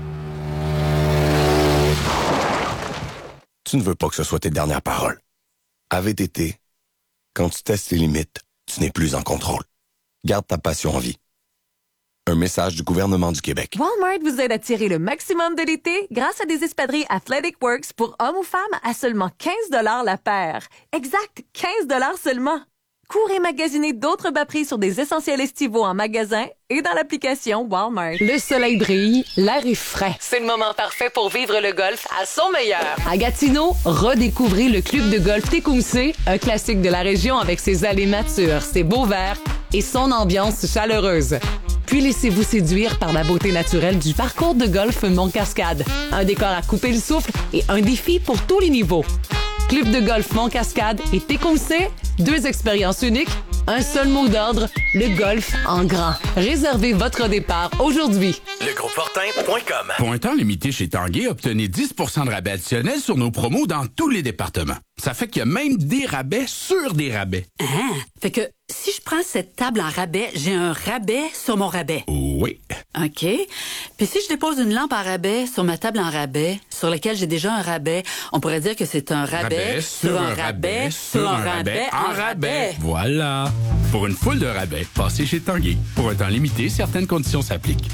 [SPEAKER 15] Tu ne veux pas que ce soit tes dernières paroles. À VTT, quand tu testes tes limites, tu n'es plus en contrôle. Garde ta passion en vie. Un message du gouvernement du Québec.
[SPEAKER 12] Walmart vous aide à tirer le maximum de l'été grâce à des espadrilles Athletic Works pour hommes ou femmes à seulement 15 $ la paire. Exact, 15 $ seulement. Courez magasiner d'autres bas prix sur des essentiels estivaux en magasin et dans l'application Walmart.
[SPEAKER 17] Le soleil brille, l'air est frais. C'est le moment parfait pour vivre le golf à son meilleur. À Gatineau, redécouvrez le club de golf Tecumseh, un classique de la région avec ses allées matures, ses beaux verts et son ambiance chaleureuse. Puis laissez-vous séduire par la beauté naturelle du parcours de golf Mont-Cascade. Un décor à couper le souffle et un défi pour tous les niveaux. Club de golf Mont-Cascade et Tecumseh, 2 expériences uniques, un seul mot d'ordre, le golf en grand. Réservez votre départ aujourd'hui.
[SPEAKER 4] Legroupefortin.com.
[SPEAKER 23] Pour un temps limité chez Tanguay, obtenez 10 % de rabais additionnel sur nos promos dans tous les départements. Ça fait qu'il y a même des rabais sur des rabais.
[SPEAKER 24] Fait que si je prends cette table en rabais, j'ai un rabais sur mon rabais.
[SPEAKER 23] Oui.
[SPEAKER 24] OK. Puis si je dépose une lampe en rabais sur ma table en rabais, sur laquelle j'ai déjà un rabais, on pourrait dire que c'est un rabais sur un rabais sur un rabais en rabais.
[SPEAKER 23] Voilà. Pour une foule de rabais, passez chez Tanguay. Pour un temps limité, certaines conditions s'appliquent.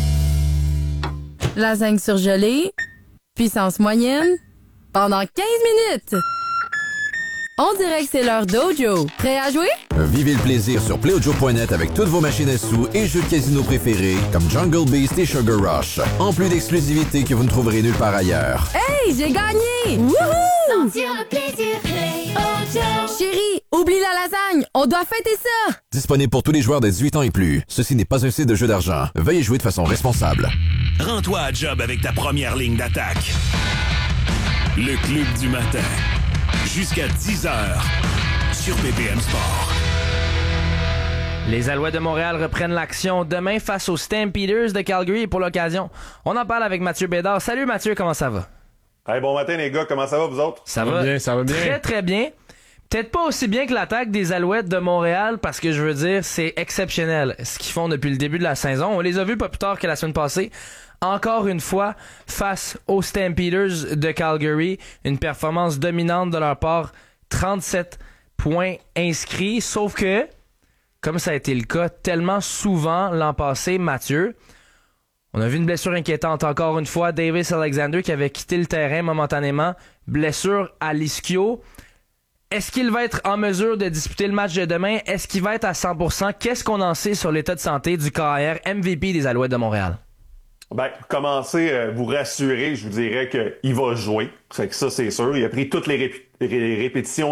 [SPEAKER 14] Lasagne surgelée, puissance moyenne, pendant 15 minutes. On dirait que c'est l'heure d'Ojo. Prêt à jouer?
[SPEAKER 25] Vivez le plaisir sur PlayOjo.net avec toutes vos machines à sous et jeux de casino préférés comme Jungle Beast et Sugar Rush. En plus d'exclusivité que vous ne trouverez nulle part ailleurs.
[SPEAKER 14] Hey, j'ai gagné! Wouhou!
[SPEAKER 26] Sentir le plaisir, PlayOjo.
[SPEAKER 14] Chérie, oublie la lasagne, on doit fêter ça!
[SPEAKER 25] Disponible pour tous les joueurs de 18 ans et plus. Ceci n'est pas un site de jeu d'argent. Veuillez jouer de façon responsable.
[SPEAKER 18] Rends-toi à job avec ta première ligne d'attaque. Le Club du matin. Jusqu'à 10h sur BPM Sport.
[SPEAKER 10] Les Alouettes de Montréal reprennent l'action demain face aux Stampeders de Calgary. Et pour l'occasion, on en parle avec Mathieu Bédard. Salut Mathieu, comment ça va?
[SPEAKER 27] Hey, bon matin les gars, comment ça va vous autres?
[SPEAKER 10] Ça va bien,
[SPEAKER 11] ça va bien.
[SPEAKER 10] Très très bien. Peut-être pas aussi bien que l'attaque des Alouettes de Montréal, parce que je veux dire, c'est exceptionnel ce qu'ils font depuis le début de la saison. On les a vus pas plus tard que la semaine passée. Encore une fois, face aux Stampeders de Calgary, une performance dominante de leur part, 37 points inscrits, sauf que comme ça a été le cas tellement souvent l'an passé, Mathieu. On a vu une blessure inquiétante encore une fois, Davis Alexander qui avait quitté le terrain momentanément, blessure à l'ischio. Est-ce qu'il va être en mesure de disputer le match de demain? Est-ce qu'il va être à 100%? Qu'est-ce qu'on en sait sur l'état de santé du carrière MVP des Alouettes de Montréal?
[SPEAKER 27] Ben, commencez à vous rassurer, je vous dirais qu'il va jouer. C'est que ça, c'est sûr. Il a pris toutes les répétitions